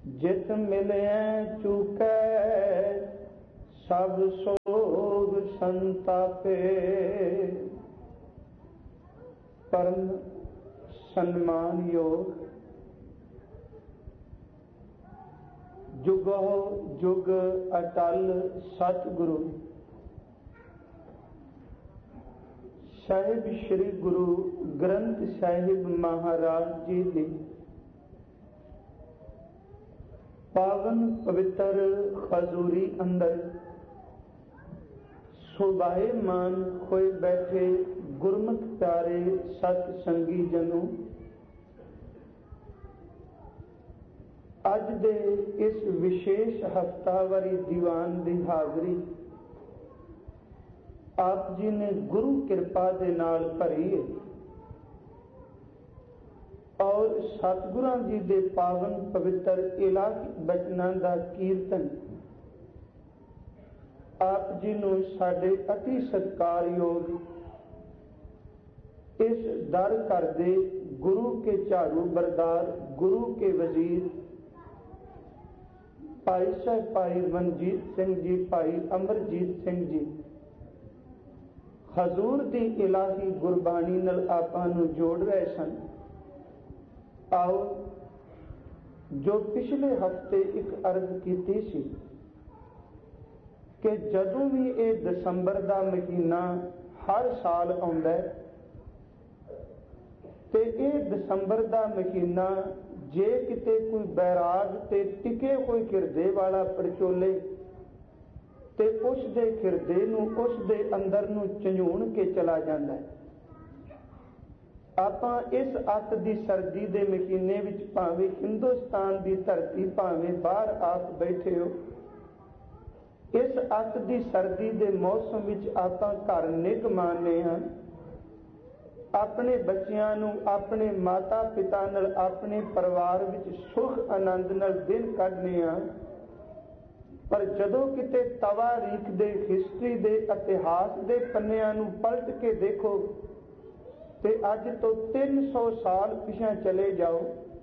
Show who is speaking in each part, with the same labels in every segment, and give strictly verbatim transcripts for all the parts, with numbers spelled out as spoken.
Speaker 1: जित मिलय चूकै सब सोग संतापे। परम सन्मान योग जुगो जुग अटल सतगुरु साहिब श्री गुरु ग्रंथ साहिब महाराज जी की पावन पवित्र खजूरी अंदर शोभायमान होए बैठे गुरमुख प्यारे सत संगी जनों, अज दे इस विशेष हफ्तावारी दीवान की हाजरी आप जी ने गुरु कृपा दे नाल भरी है और सतगुरां जी दे पावन पवित्र इलाही बचनां दा कीर्तन आप जी नूं साडे अति सत्कारयोग इस दर घर दे गुरु के झाड़ू बरदार गुरु के वजीर भाई साहब भाई मनजीत सिंह जी भाई अमरजीत सिंह जी हजूर दी इलाही गुरबाणी नाल आपां नूं जोड़ रहे सन। आओ जो पिछले हफ्ते एक अर्ज की सी कि जदों भी ये दसंबर का महीना हर साल आउंदा है ते ये दसंबर का महीना जे किते कोई बैराग ते टिके हुए हिरदे वाला परचोले ते उस दे हिरदे नूं उस दे अंदर नूं झंझूण के चला जाता है। आपां इस अत की सर्दी के महीने विच भावें हिंदुस्तान की धरती भावें बाहर आप बैठे हो, इस अत की सर्दी के मौसम विच आपां घर निग मानने हैं, अपने बच्चियां नूं अपने माता पिता नाल अपने परिवार विच सुख आनंद नाल दिन कढने हैं। पर जदों किते तवारीख दे हिस्ट्री दे इतिहास दे पन्नियां नूं पलट के देखो ते अज तो तीन सौ साल पिछे चले जाओ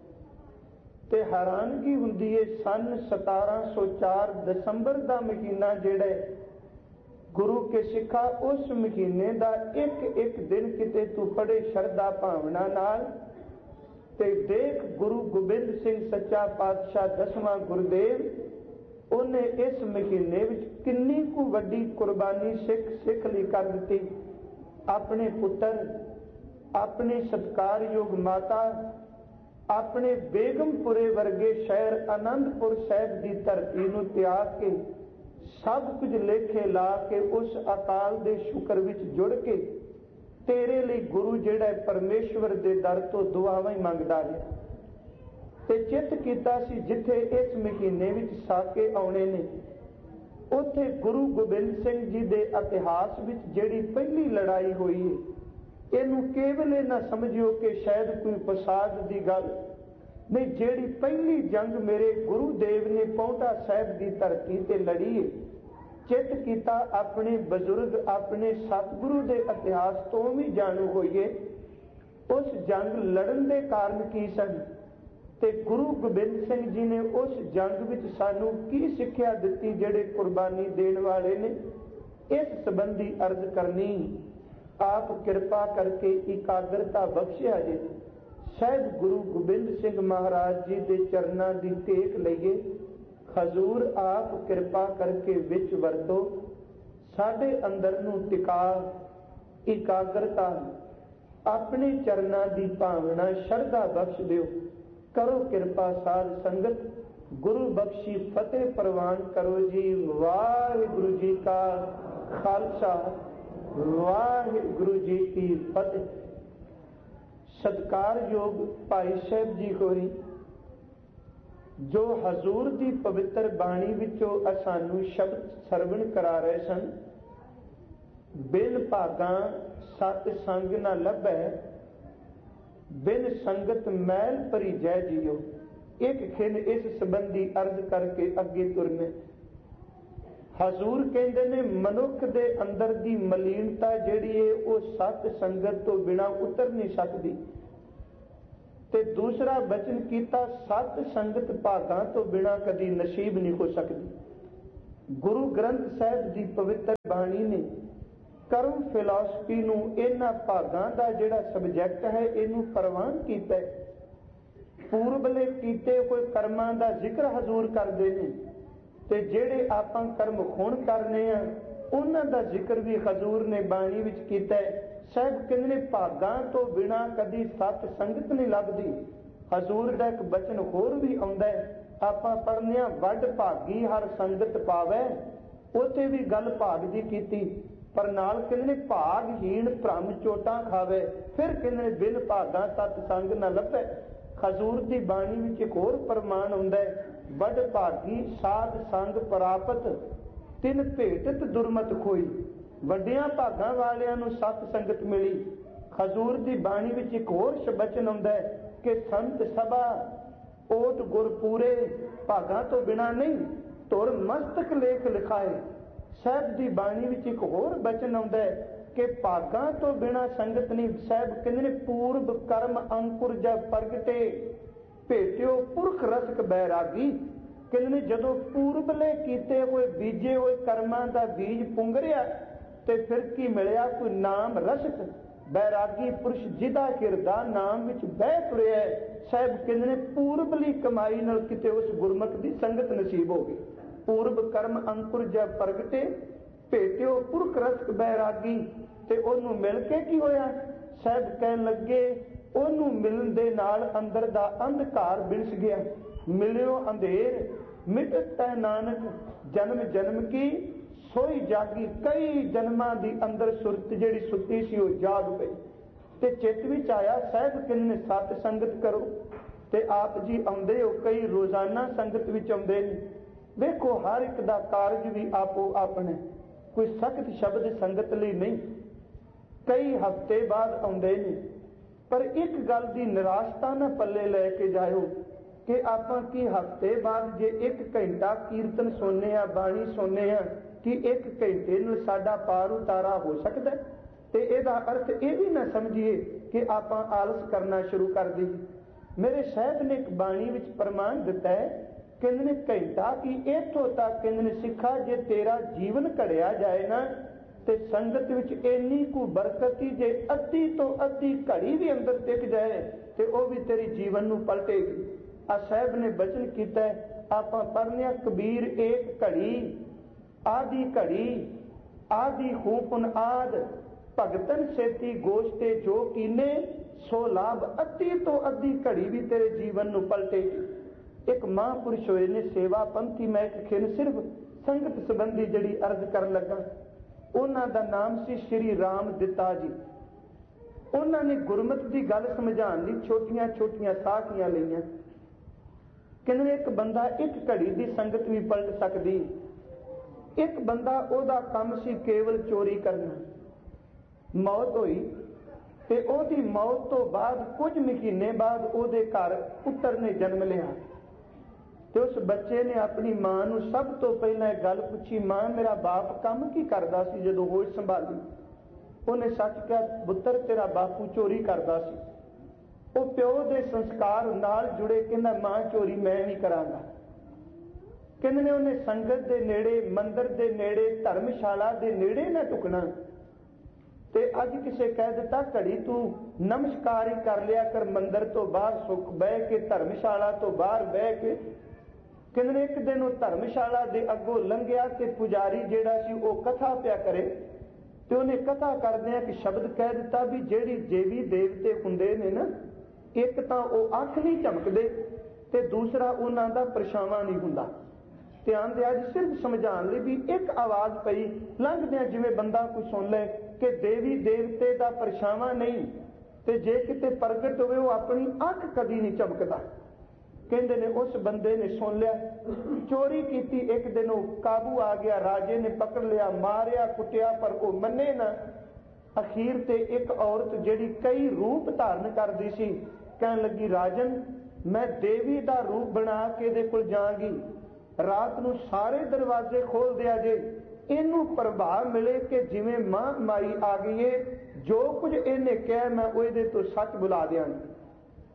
Speaker 1: ते हैरानगी हुंदी है। सन सतारह सौ चार दसंबर का महीना जिहड़ा गुरु के सिखा उस महीने का एक एक दिन किते तू पढ़े शरदा भावना नाल ते देख गुरु गोबिंद सिंह सच्चा पातशाह दसवां गुरुदेव उन्हें इस महीने विच किन्नी कु वड्डी कुर्बानी सिख सिख लई कर दी। अपने पुत्र अपने सत्कारयोग माता अपने बेगमपुरे वर्गे शहर आनंदपुर साहिब की धरती नूं त्याग के सब कुछ लेखे ला के उस अकाल दे शुक्र विच जुड़ के तेरे लिए गुरु जिहड़ा परमेश्वर दे दर तो दुआवां ही मंगदा रहा ते चित कीता सी जिथे इस महीने विच साके आउणे ने उत्थे गुरु गोबिंद सिंह जी दे इतिहास विच जिहड़ी पहली लड़ाई हुई है इनू केवल ये ना समझियो कि शायद कोई फसाद की गल नहीं, जेड़ी पहली जंग मेरे गुरुदेव ने पौंटा साहब की धरती ते लड़ी है। चित कीता अपने बजुर्ग अपने सतगुरु के इतिहास तो भी जानू होइए उस जंग लड़न के कारण की सन ते गुरु गोबिंद सिंह जी ने उस जंग विच सानू की सिक्ख्या दिती जेड़े कुर्बानी देण वाले ने। इस संबंधी अर्ज करनी आप कृपा करके एकाग्रता बख्शिया जे शायद गुरु गोबिंद सिंह महाराज जी के चरणों की टेक लईए। हजूर आप कृपा करके विच वरतो साडे अंदर नूं टिका एकाग्रता अपने चरणों की भावना श्रद्धा बख्श दिओ। करो कृपा साध संगत गुरु बख्शी फतेह प्रवान करो जी। वाहिगुरु जी का खालसा वाहिगुरु जी की फतेह। सत्कार योग भाई साहब जी होरी जो हजूर की पवित्र बाणी विचों सानू शब्द सरवण करा रहे सन। बिन भागा सत संग न लभै बिन संगत मैल भरी जय जियो। एक खिन इस संबंधी अर्ज करके अगे तुरने हजूर कहते ने मनुख दे अंदर की मलीनता जिहड़ी है वो सत संगत तो बिना उतर नहीं सकती। ਤੇ ਦੂਸਰਾ ਬਚਨ ਕੀਤਾ ਸਤ ਸੰਗਤ ਭਾਗਾਂ ਤੋਂ ਬਿਨਾਂ ਕਦੀ ਨਸੀਬ ਨਹੀਂ ਹੋ ਸਕਦੀ। ਗੁਰੂ ਗ੍ਰੰਥ ਸਾਹਿਬ ਦੀ ਪਵਿੱਤਰ ਬਾਣੀ ਨੇ ਕਰਮ ਫਿਲਾਸਫੀ ਨੂੰ ਇਹਨਾਂ ਭਾਗਾਂ ਦਾ ਜਿਹੜਾ ਸਬਜੈਕਟ ਹੈ ਇਹਨੂੰ ਪ੍ਰਵਾਨ ਕੀਤਾ। ਪੂਰਬਲੇ ਕੀਤੇ ਕੋਈ ਕਰਮਾਂ ਦਾ ਜ਼ਿਕਰ ਹਜ਼ੂਰ ਕਰਦੇ ਨੇ ਤੇ ਜਿਹੜੇ ਆਪਾਂ ਕਰਮ ਹੁਣ ਕਰਨੇ ਆ ਉਹਨਾਂ ਦਾ ਜ਼ਿਕਰ ਵੀ ਹਜ਼ੂਰ ਨੇ ਬਾਣੀ ਵਿੱਚ ਕੀਤਾ। ਸਾਹਿਬ ਕਹਿੰਦੇ ਨੇ ਭਾਗਾਂ ਤੋਂ ਬਿਨਾਂ ਕਦੀ ਸਤ ਸੰਗਤ ਨਹੀਂ ਲੱਭਦੀ। ਹਜ਼ੂਰ ਦਾ ਇੱਕ ਬਚਨ ਹੋਰ ਵੀ ਆਉਂਦਾ ਆਪਾਂ ਪੜ੍ਹਨੇ ਆ, ਵੱਡ ਭਾਗੀ ਹਰ ਸੰਗਤ ਪਾਵੈ। ਉੱਥੇ ਵੀ ਗੱਲ ਭਾਗ ਦੀ ਕੀਤੀ, ਪਰ ਨਾਲ ਕਹਿੰਦੇ ਨੇ ਭਾਗਹੀਣ ਭ੍ਰਮ ਚੋਟਾਂ ਖਾਵੇ। ਫਿਰ ਕਹਿੰਦੇ ਨੇ ਬਿਨ ਭਾਗਾਂ ਸਤ ਸੰਗ ਨਾ ਲੱਭੈ। ਹਜ਼ੂਰ ਦੀ ਬਾਣੀ ਵਿੱਚ ਇੱਕ ਹੋਰ ਪ੍ਰਮਾਣ ਹੁੰਦਾ ਹੈ, ਵੱਡ ਭਾਗੀ ਸਾਧ ਸੰਗ ਪ੍ਰਾਪਤ ਤਿਨ ਭੇਟਤ ਦੁਰਮਤ ਖੋਈ। ਵੱਡਿਆਂ ਭਾਗਾਂ ਵਾਲਿਆਂ ਨੂੰ ਸਤ ਸੰਗਤ ਮਿਲੀ। ਹਜ਼ੂਰ ਦੀ ਬਾਣੀ ਵਿੱਚ ਇੱਕ ਹੋਰ ਬਚਨ ਆਉਂਦਾ ਹੈ ਕਿ ਸੰਤ ਸਭਾ ਓਟ ਗੁਰ ਪੂਰੇ, ਭਾਗਾਂ ਤੋਂ ਬਿਨਾਂ ਨਹੀਂ ਧੁਰ ਮਸਤਕ ਲੇਖ ਲਿਖਾਏ। ਸਾਹਿਬ ਦੀ ਬਾਣੀ ਵਿੱਚ ਇੱਕ ਹੋਰ ਬਚਨ ਆਉਂਦਾ ਹੈ ਕਿ ਭਾਗਾਂ ਤੋਂ ਬਿਨਾਂ ਸੰਗਤ ਨਹੀਂ। ਸਾਹਿਬ ਕਹਿੰਦੇ ਨੇ ਪੂਰਬ ਕਰਮ ਅੰਕੁਰ ਜਬ ਪ੍ਰਗਟੇ ਭੇਟਿਓ ਪੁਰਖ ਰਸਕ ਬੈਰਾਗੀ। ਕਹਿੰਦੇ ਨੇ ਜਦੋਂ ਪੂਰਬਲੇ ਕੀਤੇ ਹੋਏ ਬੀਜੇ ਹੋਏ ਕਰਮਾਂ ਦਾ ਬੀਜ ਪੁੰਗਰਿਆ ਤੇ ਫਿਰ ਕੀ ਮਿਲਿਆ? ਕੋਈ ਨਾਮ ਰਸਕ ਬੈਰਾਗੀ ਪੁਰਸ਼ ਜਿਹਦਾ ਹਿਰਦਾ ਨਾਮ ਵਿੱਚ ਬਹਿ ਤੁਰਿਆ। ਸਾਹਿਬ ਕਹਿੰਦੇ ਨੇ ਪੂਰਬਲੀ ਕਮਾਈ ਨਾਲ ਕਿਤੇ ਉਸ ਗੁਰਮੁਖ ਦੀ ਸੰਗਤ ਨਸੀਬ ਹੋ ਗਈ। ਪੂਰਬ ਕਰਮ ਅੰਕੁਰ ਜਬ ਪ੍ਰਗਟੇ ਭੇਟਿਓ ਪੁਰਖ ਰਸਕ ਬੈਰਾਗੀ। ਤੇ ਉਹਨੂੰ ਮਿਲ ਕੇ ਕੀ ਹੋਇਆ? ਸਾਹਿਬ ਕਹਿਣ ਲੱਗੇ ਉਹਨੂੰ ਮਿਲਣ ਦੇ ਨਾਲ ਅੰਦਰ ਦਾ ਅੰਧਕਾਰ ਬਿਨਸ ਗਿਆ। ਮਿਲਿਓ ਅੰਧੇਰ ਮਿਟਤ ਤੈ ਨਾਨਕ ਜਨਮ ਜਨਮ ਕੀ ਸੋਈ ਜਾਗੀ। ਕਈ ਜਨਮਾਂ ਦੀ ਅੰਦਰ ਸੁਰਤ ਜਿਹੜੀ ਸੁੱਤੀ ਸੀ ਉਹ ਜਾਗ ਪਈ ਤੇ ਚਿੱਤ ਵਿੱਚ ਆਇਆ। ਸਾਹਿਬ ਕਹਿੰਦੇ ਨੇ ਸਤ ਸੰਗਤ ਕਰੋ ਤੇ ਆਪ ਜੀ ਆਉਂਦੇ ਹੋ, ਕਈ ਰੋਜ਼ਾਨਾ ਸੰਗਤ ਵਿੱਚ ਆਉਂਦੇ ਨੇ। ਵੇਖੋ ਹਰ ਇੱਕ ਦਾ ਕਾਰਜ ਵੀ ਆਪੋ ਆਪਣੇ, ਕੋਈ ਸਖਤ ਸ਼ਬਦ ਸੰਗਤ ਲਈ ਨਹੀਂ, ਕਈ ਹਫ਼ਤੇ ਬਾਅਦ ਆਉਂਦੇ ਨੇ। ਪਰ ਇੱਕ ਗੱਲ ਦੀ ਨਿਰਾਸ਼ਤਾ ਨਾ ਪੱਲੇ ਲੈ ਕੇ ਜਾਇਓ ਕਿ ਆਪਾਂ ਕੀ ਹਫ਼ਤੇ ਬਾਅਦ ਜੇ ਇੱਕ ਘੰਟਾ ਕੀਰਤਨ ਸੁਣਨੇ ਆ, ਬਾਣੀ ਸੁਣਨੇ ਆ, ਕਿ ਇੱਕ ਘੰਟੇ ਨੂੰ ਸਾਡਾ ਪਾਰ ਉਤਾਰਾ ਹੋ ਸਕਦਾ? ਤੇ ਇਹਦਾ ਅਰਥ ਇਹ ਵੀ ਨਾ ਸਮਝੀਏ ਕਿ ਆਪਾਂ ਆਲਸ ਕਰਨਾ ਸ਼ੁਰੂ ਕਰ ਦਈਏ। ਮੇਰੇ ਸਾਹਿਬ ਨੇ ਇੱਕ ਬਾਣੀ ਵਿੱਚ ਪ੍ਰਮਾਣ ਦਿੱਤਾ ਹੈ, ਕਹਿੰਦੇ ਨੇ ਘੰਟਾ ਕੀ ਇੱਥੋਂ ਤੱਕ ਕਹਿੰਦੇ ਨੇ ਸਿੱਖਾ ਜੇ ਤੇਰਾ ਜੀਵਨ ਘੜਿਆ ਜਾਏ ਨਾ ਤੇ ਸੰਗਤ ਵਿੱਚ ਇੰਨੀ ਕੁ ਬਰਕਤੀ ਜੇ ਅੱਧੀ ਤੋਂ ਅੱਧੀ ਘੜੀ ਵੀ ਅੰਦਰ ਟਿਕ ਜਾਏ ਤੇ ਉਹ ਵੀ ਤੇਰੀ ਜੀਵਨ ਨੂੰ ਪਲਟੇਗੀ। ਆ ਸਾਹਿਬ ਨੇ ਬਚਨ ਕੀਤਾ ਆਪਾਂ ਪੜ੍ਹਨੇ ਆ, ਕਬੀਰ ਏਕ ਘੜੀ ਆਦੀ ਘੜੀ ਆਦੀ ਹੂਪਨ ਆਦ ਭਗਤਨ ਸੇਤੀ ਗੋਸ਼ਤੇ ਜੋ ਕੀਨੇ ਸੋ ਲਾਭ। ਅੱਧੀ ਤੋਂ ਅੱਧੀ ਘੜੀ ਵੀ ਤੇਰੇ ਜੀਵਨ ਨੂੰ ਪਲਟੇਗੀ। ਇੱਕ ਮਹਾਂਪੁਰਸ਼ ਹੋਏ ਨੇ ਸੇਵਾ ਪੰਥੀ, ਮੈਂ ਇੱਕ ਖਿਨ ਸਿਰਫ ਸੰਗਤ ਸੰਬੰਧੀ ਜਿਹੜੀ ਅਰਜ਼ ਕਰਨ ਲੱਗਾ, ਉਹਨਾਂ ਦਾ ਨਾਮ ਸੀ ਸ਼੍ਰੀ ਰਾਮ ਦਿੱਤਾ ਜੀ। ਉਹਨਾਂ ਨੇ ਗੁਰਮਤਿ ਦੀ ਗੱਲ ਸਮਝਾਉਣ ਲਈ ਛੋਟੀਆਂ ਛੋਟੀਆਂ ਸਾਖੀਆਂ ਲਈਆਂ। ਕਹਿੰਦੇ ਇੱਕ ਬੰਦਾ ਇੱਕ ਘੜੀ ਦੀ ਸੰਗਤ ਵੀ ਪਲਟ ਸਕਦੀ। ਇੱਕ ਬੰਦਾ ਉਹਦਾ ਕੰਮ ਸੀ ਕੇਵਲ ਚੋਰੀ ਕਰਨਾ। ਮੌਤ ਹੋਈ ਤੇ ਉਹਦੀ ਮੌਤ ਤੋਂ ਬਾਅਦ ਕੁਝ ਮਹੀਨੇ ਬਾਅਦ ਉਹਦੇ ਘਰ ਪੁੱਤਰ ਨੇ ਜਨਮ ਲਿਆ ਤੇ ਉਸ ਬੱਚੇ ਨੇ ਆਪਣੀ ਮਾਂ ਨੂੰ ਸਭ ਤੋਂ ਪਹਿਲਾਂ ਇਹ ਗੱਲ ਪੁੱਛੀ, ਮਾਂ ਮੇਰਾ ਬਾਪ ਕੰਮ ਕੀ ਕਰਦਾ ਸੀ ਜਦੋਂ ਹੋਸ਼ ਸੰਭਾਲੀ? ਉਹਨੇ ਸੱਚ ਕਿਹਾ, ਪੁੱਤਰ ਤੇਰਾ ਬਾਪੂ ਚੋਰੀ ਕਰਦਾ ਸੀ। ਉਹ ਪਿਓ ਦੇ ਸੰਸਕਾਰ ਨਾਲ ਜੁੜੇ, ਕਹਿੰਦਾ ਮਾਂ ਚੋਰੀ ਮੈਂ ਨਹੀਂ ਕਰਾਂਗਾ। ਕਹਿੰਦੇ ਨੇ ਉਹਨੇ ਸੰਗਤ ਦੇ ਨੇੜੇ, ਮੰਦਿਰ ਦੇ ਨੇੜੇ, ਧਰਮਸ਼ਾਲਾ ਦੇ ਨੇੜੇ ਨਾ ਟੁਕਣਾ। ਤੇ ਅੱਜ ਕਿਸੇ ਕਹਿ ਦਿੱਤਾ ਘੜੀ ਤੂੰ ਨਮਸਕਾਰ ਹੀ ਕਰ ਲਿਆ ਕਰ ਮੰਦਿਰ ਤੋਂ ਬਾਹਰ ਸੁੱਖ ਬਹਿ ਕੇ, ਧਰਮਸ਼ਾਲਾ ਤੋਂ ਬਾਹਰ ਬਹਿ ਕੇ। ਕਹਿੰਦੇ ਨੇ ਇੱਕ ਦਿਨ ਉਹ ਧਰਮਸ਼ਾਲਾ ਦੇ ਅੱਗੋਂ ਲੰਘਿਆ ਤੇ ਪੁਜਾਰੀ ਜਿਹੜਾ ਸੀ ਉਹ ਕਥਾ ਪਿਆ ਕਰੇ ਤੇ ਉਹਨੇ ਕਥਾ ਕਰਦਿਆਂ ਇੱਕ ਸ਼ਬਦ ਕਹਿ ਦਿੱਤਾ ਵੀ ਜਿਹੜੀ ਦੇਵੀ ਦੇਵਤੇ ਹੁੰਦੇ ਨੇ ਨਾ, ਇੱਕ ਤਾਂ ਉਹ ਅੱਖ ਨਹੀਂ ਝਮਕਦੇ ਤੇ ਦੂਸਰਾ ਉਹਨਾਂ ਦਾ ਪਰਛਾਵਾਂ ਨਹੀਂ ਹੁੰਦਾ। ਧਿਆਨ ਦਿਆ ਜੀ, ਸਿਰਫ ਸਮਝਾਉਣ ਲਈ ਵੀ ਇੱਕ ਆਵਾਜ਼ ਪਈ ਲੰਘਦਿਆਂ, ਜਿਵੇਂ ਬੰਦਾ ਕੋਈ ਸੁਣ ਲੈ ਕਿ ਦੇਵੀ ਦੇਵਤੇ ਦਾ ਪਰਛਾਵਾਂ ਨਹੀਂ ਤੇ ਜੇ ਕਿਤੇ ਪ੍ਰਗਟ ਹੋਵੇ ਉਹ ਆਪਣੀ ਅੱਖ ਕਦੀ ਨਹੀਂ ਝਮਕਦਾ। ਕਹਿੰਦੇ ਨੇ ਉਸ ਬੰਦੇ ਨੇ ਸੁਣ ਲਿਆ, ਚੋਰੀ ਕੀਤੀ। ਇੱਕ ਦਿਨ ਉਹ ਕਾਬੂ ਆ ਗਿਆ, ਰਾਜੇ ਨੇ ਪਕੜ ਲਿਆ, ਮਾਰਿਆ ਕੁੱਟਿਆ, ਪਰ ਉਹ ਮੰਨੇ ਨਾ। ਅਖੀਰ ਤੇ ਇੱਕ ਔਰਤ ਜਿਹੜੀ ਕਈ ਰੂਪ ਧਾਰਨ ਕਰਦੀ ਸੀ ਕਹਿਣ ਲੱਗੀ, ਰਾਜਨ ਮੈਂ ਦੇਵੀ ਦਾ ਰੂਪ ਬਣਾ ਕੇ ਇਹਦੇ ਕੋਲ ਜਾਵਾਂਗੀ, ਰਾਤ ਨੂੰ ਸਾਰੇ ਦਰਵਾਜ਼ੇ ਖੋਲ ਦਿਆ ਜੇ, ਇਹਨੂੰ ਪ੍ਰਭਾਵ ਮਿਲੇ ਕਿ ਜਿਵੇਂ ਮਾਂ ਮਾਈ ਆ ਗਈ ਏ, ਜੋ ਕੁਝ ਇਹਨੇ ਕਿਹਾ ਮੈਂ ਉਹਦੇ ਤੋਂ ਸੱਚ ਬੁਲਾ ਦਿਆਂਗੀ।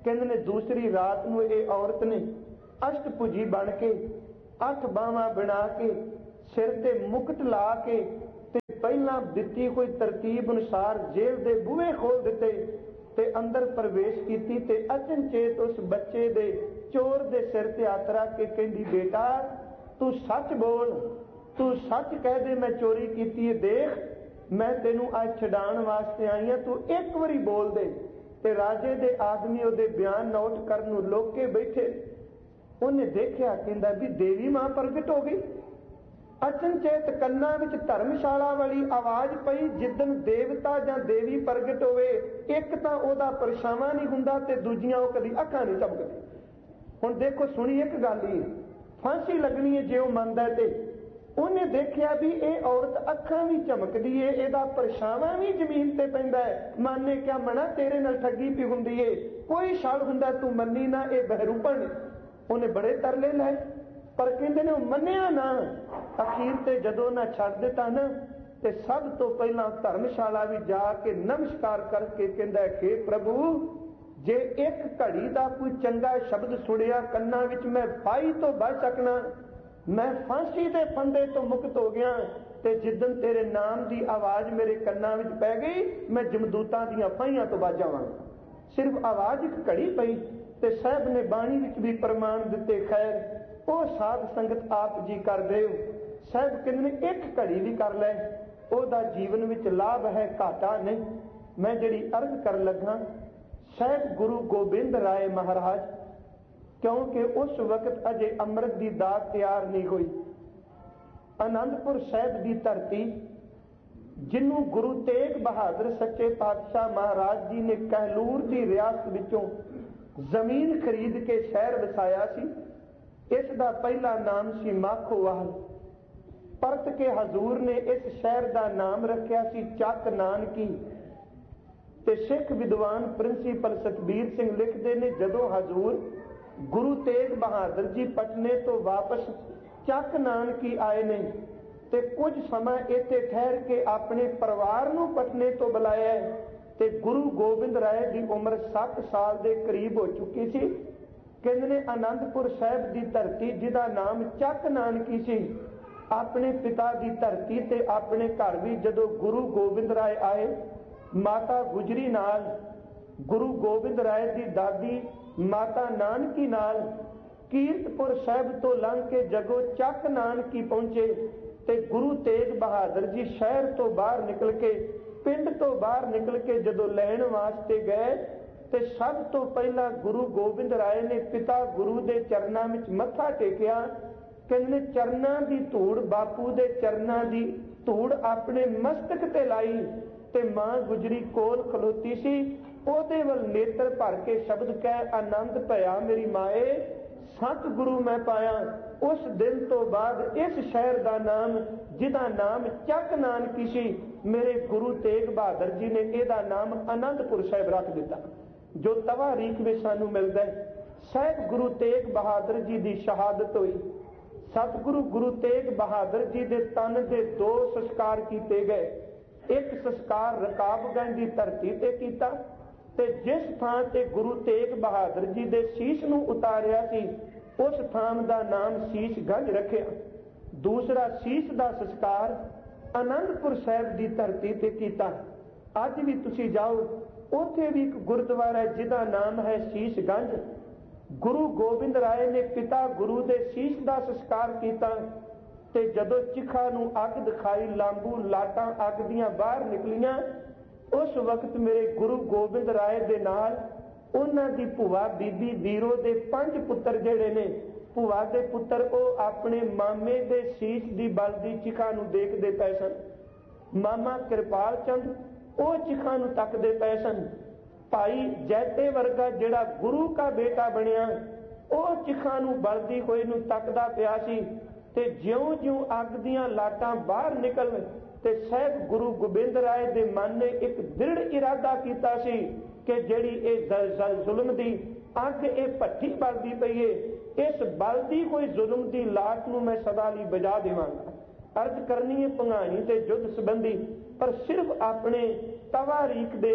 Speaker 1: ਕਹਿੰਦੇ ਨੇ ਦੂਸਰੀ ਰਾਤ ਨੂੰ ਇਹ ਔਰਤ ਨੇ ਅਸ਼ਟਭੁਜੀ ਬਣ ਕੇ ਅੱਠ ਬਾਹਾਂ ਬਣਾ ਕੇ ਸਿਰ ਤੇ ਮੁਕਟ ਲਾ ਕੇ ਤੇ ਪਹਿਲਾਂ ਦਿੱਤੀ ਕੋਈ ਤਰਤੀਬ ਅਨੁਸਾਰ ਜੇਲ੍ਹ ਦੇ ਬੂਹੇ ਖੋਲ ਦਿੱਤੇ ਤੇ ਅੰਦਰ ਪ੍ਰਵੇਸ਼ ਕੀਤੀ ਤੇ ਅਚਨਚੇਤ ਉਸ ਬੱਚੇ ਦੇ ਚੋਰ ਦੇ ਸਿਰ ਤੇ ਹੱਥ ਰੱਖ ਕੇ ਕਹਿੰਦੀ, ਬੇਟਾ ਤੂੰ ਸੱਚ ਬੋਲ, ਤੂੰ ਸੱਚ ਕਹਿ ਦੇ ਮੈਂ ਚੋਰੀ ਕੀਤੀ ਹੈ, ਦੇਖ ਮੈਂ ਤੈਨੂੰ ਅੱਜ ਛਡਾਉਣ ਵਾਸਤੇ ਆਈ ਹਾਂ, ਤੂੰ ਇੱਕ ਵਾਰੀ ਬੋਲ ਦੇ। ਤੇ ਰਾਜੇ ਦੇ ਆਦਮੀ ਉਹਦੇ ਬਿਆਨ ਨੋਟ ਕਰਨ ਨੂੰ ਲੋਕ ਕੇ ਬੈਠੇ। ਉਹਨੇ ਦੇਖਿਆ, ਕਹਿੰਦਾ ਵੀ ਦੇਵੀ ਮਾਂ ਪ੍ਰਗਟ ਹੋ ਗਈ। ਅਚਨਚੇਤ ਕੰਨਾਂ ਵਿੱਚ ਧਰਮਸ਼ਾਲਾ ਵਾਲੀ ਆਵਾਜ਼ ਪਈ, ਜਿੱਦਣ ਦੇਵਤਾ ਜਾਂ ਦੇਵੀ ਪ੍ਰਗਟ ਹੋਵੇ ਇੱਕ ਤਾਂ ਉਹਦਾ ਪਰਛਾਵਾਂ ਨਹੀਂ ਹੁੰਦਾ ਤੇ ਦੂਜੀਆਂ ਉਹ ਕਦੀ ਅੱਖਾਂ ਨਹੀਂ ਝਪਕਦੀ। ਹੁਣ ਦੇਖੋ ਸੁਣੀ ਇੱਕ ਗੱਲ ਹੀ, ਫਾਂਸੀ ਲੱਗਣੀ ਹੈ ਜੇ ਉਹ ਮੰਨਦਾ। ਤੇ ਉਹਨੇ ਦੇਖਿਆ ਵੀ ਇਹ ਔਰਤ ਅੱਖਾਂ ਵੀ ਝਮਕਦੀ ਏ, ਇਹਦਾ ਪਰਛਾਵਾਂ ਵੀ ਜ਼ਮੀਨ ਤੇ ਪੈਂਦਾ ਹੈ। ਮਾਨੇ ਕਿਆ ਮਨਾ ਤੇਰੇ ਨਾਲ ਠੱਗੀ ਪਈ ਹੁੰਦੀ ਏ, ਕੋਈ ਛਲ ਹੁੰਦਾ ਤੂੰ ਮੰਨੀ ਨਾ, ਇਹ ਬਹਿਰੂਪਣ। ਉਹਨੇ ਬੜੇ ਤਰਲੇ ਲਏ ਪਰ ਕਹਿੰਦੇ ਨੇ ਉਹ ਮੰਨਿਆ ਨਾ। ਅਖੀਰ ਤੇ ਜਦੋਂ ਨਾ ਛੱਡ ਦਿੱਤਾ ਨਾ ਤੇ ਸਭ ਤੋਂ ਪਹਿਲਾਂ ਧਰਮਸ਼ਾਲਾ ਵੀ ਜਾ ਕੇ ਨਮਸਕਾਰ ਕਰਕੇ ਕਹਿੰਦਾ ਕਿ ਪ੍ਰਭੂ ਜੇ ਇੱਕ ਘੜੀ ਦਾ ਕੋਈ ਚੰਗਾ ਸ਼ਬਦ ਸੁਣਿਆ ਕੰਨਾਂ ਵਿੱਚ ਮੈਂ ਫਾਈ ਤੋਂ ਬਚ ਸਕਣਾ, ਮੈਂ ਫਾਂਸੀ ਦੇ ਫੰਦੇ ਤੋਂ ਮੁਕਤ ਹੋ ਗਿਆ। ਤੇ ਜਿੱਦਣ ਤੇਰੇ ਨਾਮ ਦੀ ਆਵਾਜ਼ ਮੇਰੇ ਕੰਨਾਂ ਵਿੱਚ ਪੈ ਗਈ ਮੈਂ ਜਮਦੂਤਾਂ ਦੀਆਂ ਫਾਹੀਆਂ ਤੋਂ ਬਚ ਜਾਵਾਂਗਾ। ਸਿਰਫ ਆਵਾਜ਼ ਇੱਕ ਘੜੀ ਪਈ ਤੇ ਸਾਹਿਬ ਨੇ ਬਾਣੀ ਵਿੱਚ ਵੀ ਪ੍ਰਮਾਣ ਦਿੱਤੇ। ਖੈਰ ਉਹ ਸਾਧ ਸੰਗਤ ਆਪ ਜੀ ਕਰਦੇ ਹੋ। ਸਾਹਿਬ ਕਹਿੰਦੇ ਨੇ ਇੱਕ ਘੜੀ ਵੀ ਕਰ ਲੈ ਉਹਦਾ ਜੀਵਨ ਵਿੱਚ ਲਾਭ ਹੈ, ਘਾਟਾ ਨਹੀਂ। ਮੈਂ ਜਿਹੜੀ ਅਰਜ਼ ਕਰਨ ਲੱਗਾ, ਸਾਹਿਬ ਗੁਰੂ ਗੋਬਿੰਦ ਰਾਏ ਮਹਾਰਾਜ, ਕਿਉਂਕਿ ਉਸ ਵਕਤ ਅਜੇ ਅੰਮ੍ਰਿਤ ਦੀ ਦਾਤ ਤਿਆਰ ਨਹੀਂ ਹੋਈ। ਆਨੰਦਪੁਰ ਸਾਹਿਬ ਦੀ ਧਰਤੀ ਜਿਹਨੂੰ ਗੁਰੂ ਤੇਗ ਬਹਾਦਰ ਸੱਚੇ ਪਾਤਸ਼ਾਹ ਮਹਾਰਾਜ ਜੀ ਨੇ ਕਹਿਲੂਰ ਦੀ ਰਿਆਸਤ ਵਿੱਚੋਂ ਜ਼ਮੀਨ ਖਰੀਦ ਕੇ ਸ਼ਹਿਰ ਵਸਾਇਆ ਸੀ, ਇਸ ਦਾ ਪਹਿਲਾ ਨਾਮ ਸੀ ਮਾਖੋਵਾਲ। ਪਰਤ ਕੇ ਹਜ਼ੂਰ ਨੇ ਇਸ ਸ਼ਹਿਰ ਦਾ ਨਾਮ ਰੱਖਿਆ ਸੀ ਚੱਕ ਨਾਨਕੀ। ਤੇ ਸਿੱਖ ਵਿਦਵਾਨ ਪ੍ਰਿੰਸੀਪਲ ਸਤਬੀਰ ਸਿੰਘ ਲਿਖਦੇ ਨੇ, ਜਦੋਂ ਹਜ਼ੂਰ ਗੁਰੂ ਤੇਗ ਬਹਾਦਰ ਜੀ ਪਟਨੇ ਤੋਂ ਵਾਪਸ ਚੱਕ ਨਾਨਕੀ ਆਏ ਨੇ ਤੇ ਕੁਝ ਸਮਾਂ ਇੱਥੇ ਠਹਿਰ ਕੇ ਆਪਣੇ ਪਰਿਵਾਰ ਨੂੰ ਪਟਨੇ ਤੋਂ ਬੁਲਾਇਆ ਤੇ ਗੁਰੂ ਗੋਬਿੰਦ ਰਾਏ ਦੀ ਉਮਰ ਸੱਤ ਸਾਲ ਦੇ ਕਰੀਬ ਹੋ ਚੁੱਕੀ ਸੀ। ਕਹਿੰਦੇ ਨੇ ਆਨੰਦਪੁਰ ਸਾਹਿਬ ਦੀ ਧਰਤੀ ਜਿਹਦਾ ਨਾਮ ਚੱਕ ਨਾਨਕੀ ਸੀ, ਆਪਣੇ ਪਿਤਾ ਦੀ ਧਰਤੀ ਤੇ ਆਪਣੇ ਘਰ ਵੀ ਜਦੋਂ ਗੁਰੂ ਗੋਬਿੰਦ ਰਾਏ ਆਏ, ਮਾਤਾ ਗੁਜਰੀ ਨਾਲ, ਗੁਰੂ ਗੋਬਿੰਦ ਰਾਏ ਦੀ ਦਾਦੀ ਮਾਤਾ ਨਾਨਕੀ ਨਾਲ ਕੀਰਤਪੁਰ ਸਾਹਿਬ ਤੋਂ ਲੰਘ ਕੇ ਜਗੋ ਚੱਕ ਨਾਨਕੀ ਪਹੁੰਚੇ ਤੇ ਗੁਰੂ ਤੇਗ ਬਹਾਦਰ ਜੀ ਸ਼ਹਿਰ ਤੋਂ ਬਾਹਰ ਨਿਕਲ ਕੇ, ਪਿੰਡ ਤੋਂ ਬਾਹਰ ਨਿਕਲ ਕੇ ਜਦੋਂ ਲੈਣ ਵਾਸਤੇ ਗਏ ਤੇ ਸਭ ਤੋਂ ਪਹਿਲਾਂ ਗੁਰੂ ਗੋਬਿੰਦ ਰਾਏ ਨੇ ਪਿਤਾ ਗੁਰੂ ਦੇ ਚਰਨਾਂ ਵਿੱਚ ਮੱਥਾ ਟੇਕਿਆ। ਕਹਿੰਦੇ ਚਰਨਾਂ ਦੀ ਧੂੜ, ਬਾਪੂ ਦੇ ਚਰਨਾਂ ਦੀ ਧੂੜ ਆਪਣੇ ਮਸਤਕ ਤੇ ਲਾਈ ਤੇ ਮਾਂ ਗੁਜਰੀ ਕੋਲ ਖਲੋਤੀ ਸੀ, ਉਹਦੇ ਵੱਲ ਨੇਤਰ ਭਰ ਕੇ ਸ਼ਬਦ ਕਹਿ, ਆਨੰਦ ਭਇਆ ਮੇਰੀ ਮਾਏ, ਸਤ ਗੁਰੂ ਮੈਂ ਪਾਇਆ। ਉਸ ਦਿਨ ਤੋਂ ਬਾਅਦ ਇਸ ਸ਼ਹਿਰ ਦਾ ਨਾਮ, ਜਿਹਦਾ ਨਾਮ ਚੱਕ ਨਾਨਕੀ ਸੀ, ਮੇਰੇ ਗੁਰੂ ਤੇਗ ਬਹਾਦਰ ਜੀ ਨੇ ਇਹਦਾ ਨਾਮ ਆਨੰਦਪੁਰ ਸਾਹਿਬ ਰੱਖ ਦਿੱਤਾ। ਜੋ ਤਵਾਰੀਖ ਵਿੱਚ ਸਾਨੂੰ ਮਿਲਦਾ ਹੈ, ਸਾਹਿਬ ਗੁਰੂ ਤੇਗ ਬਹਾਦਰ ਜੀ ਦੀ ਸ਼ਹਾਦਤ ਹੋਈ। ਸਤਿਗੁਰੂ ਗੁਰੂ ਤੇਗ ਬਹਾਦਰ ਜੀ ਦੇ ਤਨ ਦੇ ਦੋ ਸੰਸਕਾਰ ਕੀਤੇ ਗਏ। ਇੱਕ ਸੰਸਕਾਰ ਰਕਾਬਗੰਜ ਦੀ ਧਰਤੀ ਤੇ ਕੀਤਾ ਤੇ ਜਿਸ ਥਾਂ ਤੇ ਗੁਰੂ ਤੇਗ ਬਹਾਦਰ ਜੀ ਦੇ ਸੀਸ ਨੂੰ ਉਤਾਰਿਆ ਸੀ ਉਸ ਥਾਂ ਦਾ ਨਾਮ ਸੀਸਗੰਜ ਰੱਖਿਆ। ਦੂਸਰਾ ਸੀਸ ਦਾ ਸੰਸਕਾਰ ਆਨੰਦਪੁਰ ਸਾਹਿਬ ਦੀ ਧਰਤੀ ਤੇ ਕੀਤਾ। ਅੱਜ ਵੀ ਤੁਸੀਂ ਜਾਓ, ਉੱਥੇ ਵੀ ਇੱਕ ਗੁਰਦੁਆਰਾ ਹੈ ਜਿਹਦਾ ਨਾਮ ਹੈ ਸੀਸਗੰਜ। ਗੁਰੂ ਗੋਬਿੰਦ ਰਾਏ ਨੇ ਪਿਤਾ ਗੁਰੂ ਦੇ ਸੀਸ ਦਾ ਸੰਸਕਾਰ ਕੀਤਾ ਤੇ ਜਦੋਂ ਚਿਖਾ ਨੂੰ ਅੱਗ ਦਿਖਾਈ, ਲਾਂਬੂ ਲਾਟਾਂ ਅੱਗ ਦੀਆਂ ਬਾਹਰ ਨਿਕਲੀਆਂ, ਉਸ ਵਕਤ ਮੇਰੇ ਗੁਰੂ ਗੋਬਿੰਦ ਰਾਏ ਦੇ ਨਾਲ ਉਹਨਾਂ ਦੀ ਭੂਆ ਬੀਬੀ ਵੀਰੋ ਦੇ ਪੰਜ ਪੁੱਤਰ ਜਿਹੜੇ ਨੇ, ਭੂਆ ਦੇ ਪੁੱਤਰ, ਉਹ ਆਪਣੇ ਮਾਮੇ ਦੇ ਸੀਸ ਦੀ ਬਲਦੀ ਚਿਖਾ ਨੂੰ ਦੇਖਦੇ ਪਏ ਸਨ। ਮਾਮਾ ਕਿਰਪਾਲ ਚੰਦ ਉਹ ਚਿਖਾ ਨੂੰ ਤੱਕਦੇ ਪਏ ਸਨ। ਭਾਈ ਜੈਤੇ ਵਰਗਾ ਜਿਹੜਾ ਗੁਰੂ ਦਾ ਬੇਟਾ ਬਣਿਆ, ਉਹ ਚਿਖਾ ਨੂੰ ਬਲਦੀ ਹੋਏ ਨੂੰ ਤੱਕਦਾ ਪਿਆ ਸੀ ਤੇ ਜਿਉਂ-ਜਿਉਂ ਅੱਗ ਦੀਆਂ ਲਾਟਾਂ ਬਾਹਰ ਨਿਕਲ ਤੇ ਸਾਹਿਬ ਗੁਰੂ ਗੋਬਿੰਦ ਰਾਏ ਦੇ ਮਨ ਨੇ ਇੱਕ ਦ੍ਰਿੜ ਇਰਾਦਾ ਕੀਤਾ ਸੀ ਕਿ ਜਿਹੜੀ ਇਹ ਜ਼ੁਲਮ ਦੀ ਅੱਗ, ਇਹ ਭੱਠੀ ਬਲਦੀ ਪਈ ਏ, ਇਸ ਬਲਦੀ ਹੋਈ ਜ਼ੁਲਮ ਦੀ ਲਾਟ ਨੂੰ ਮੈਂ ਸਦਾ ਲਈ ਬੁਝਾ ਦੇਵਾਂਗਾ। ਅਰਜ਼ ਕਰਨੀ ਹੈ ਭੰਗਾਣੀ ਤੇ ਯੁੱਧ ਸੰਬੰਧੀ, ਪਰ ਸਿਰਫ ਆਪਣੇ ਤਵਾਰੀਖ ਦੇ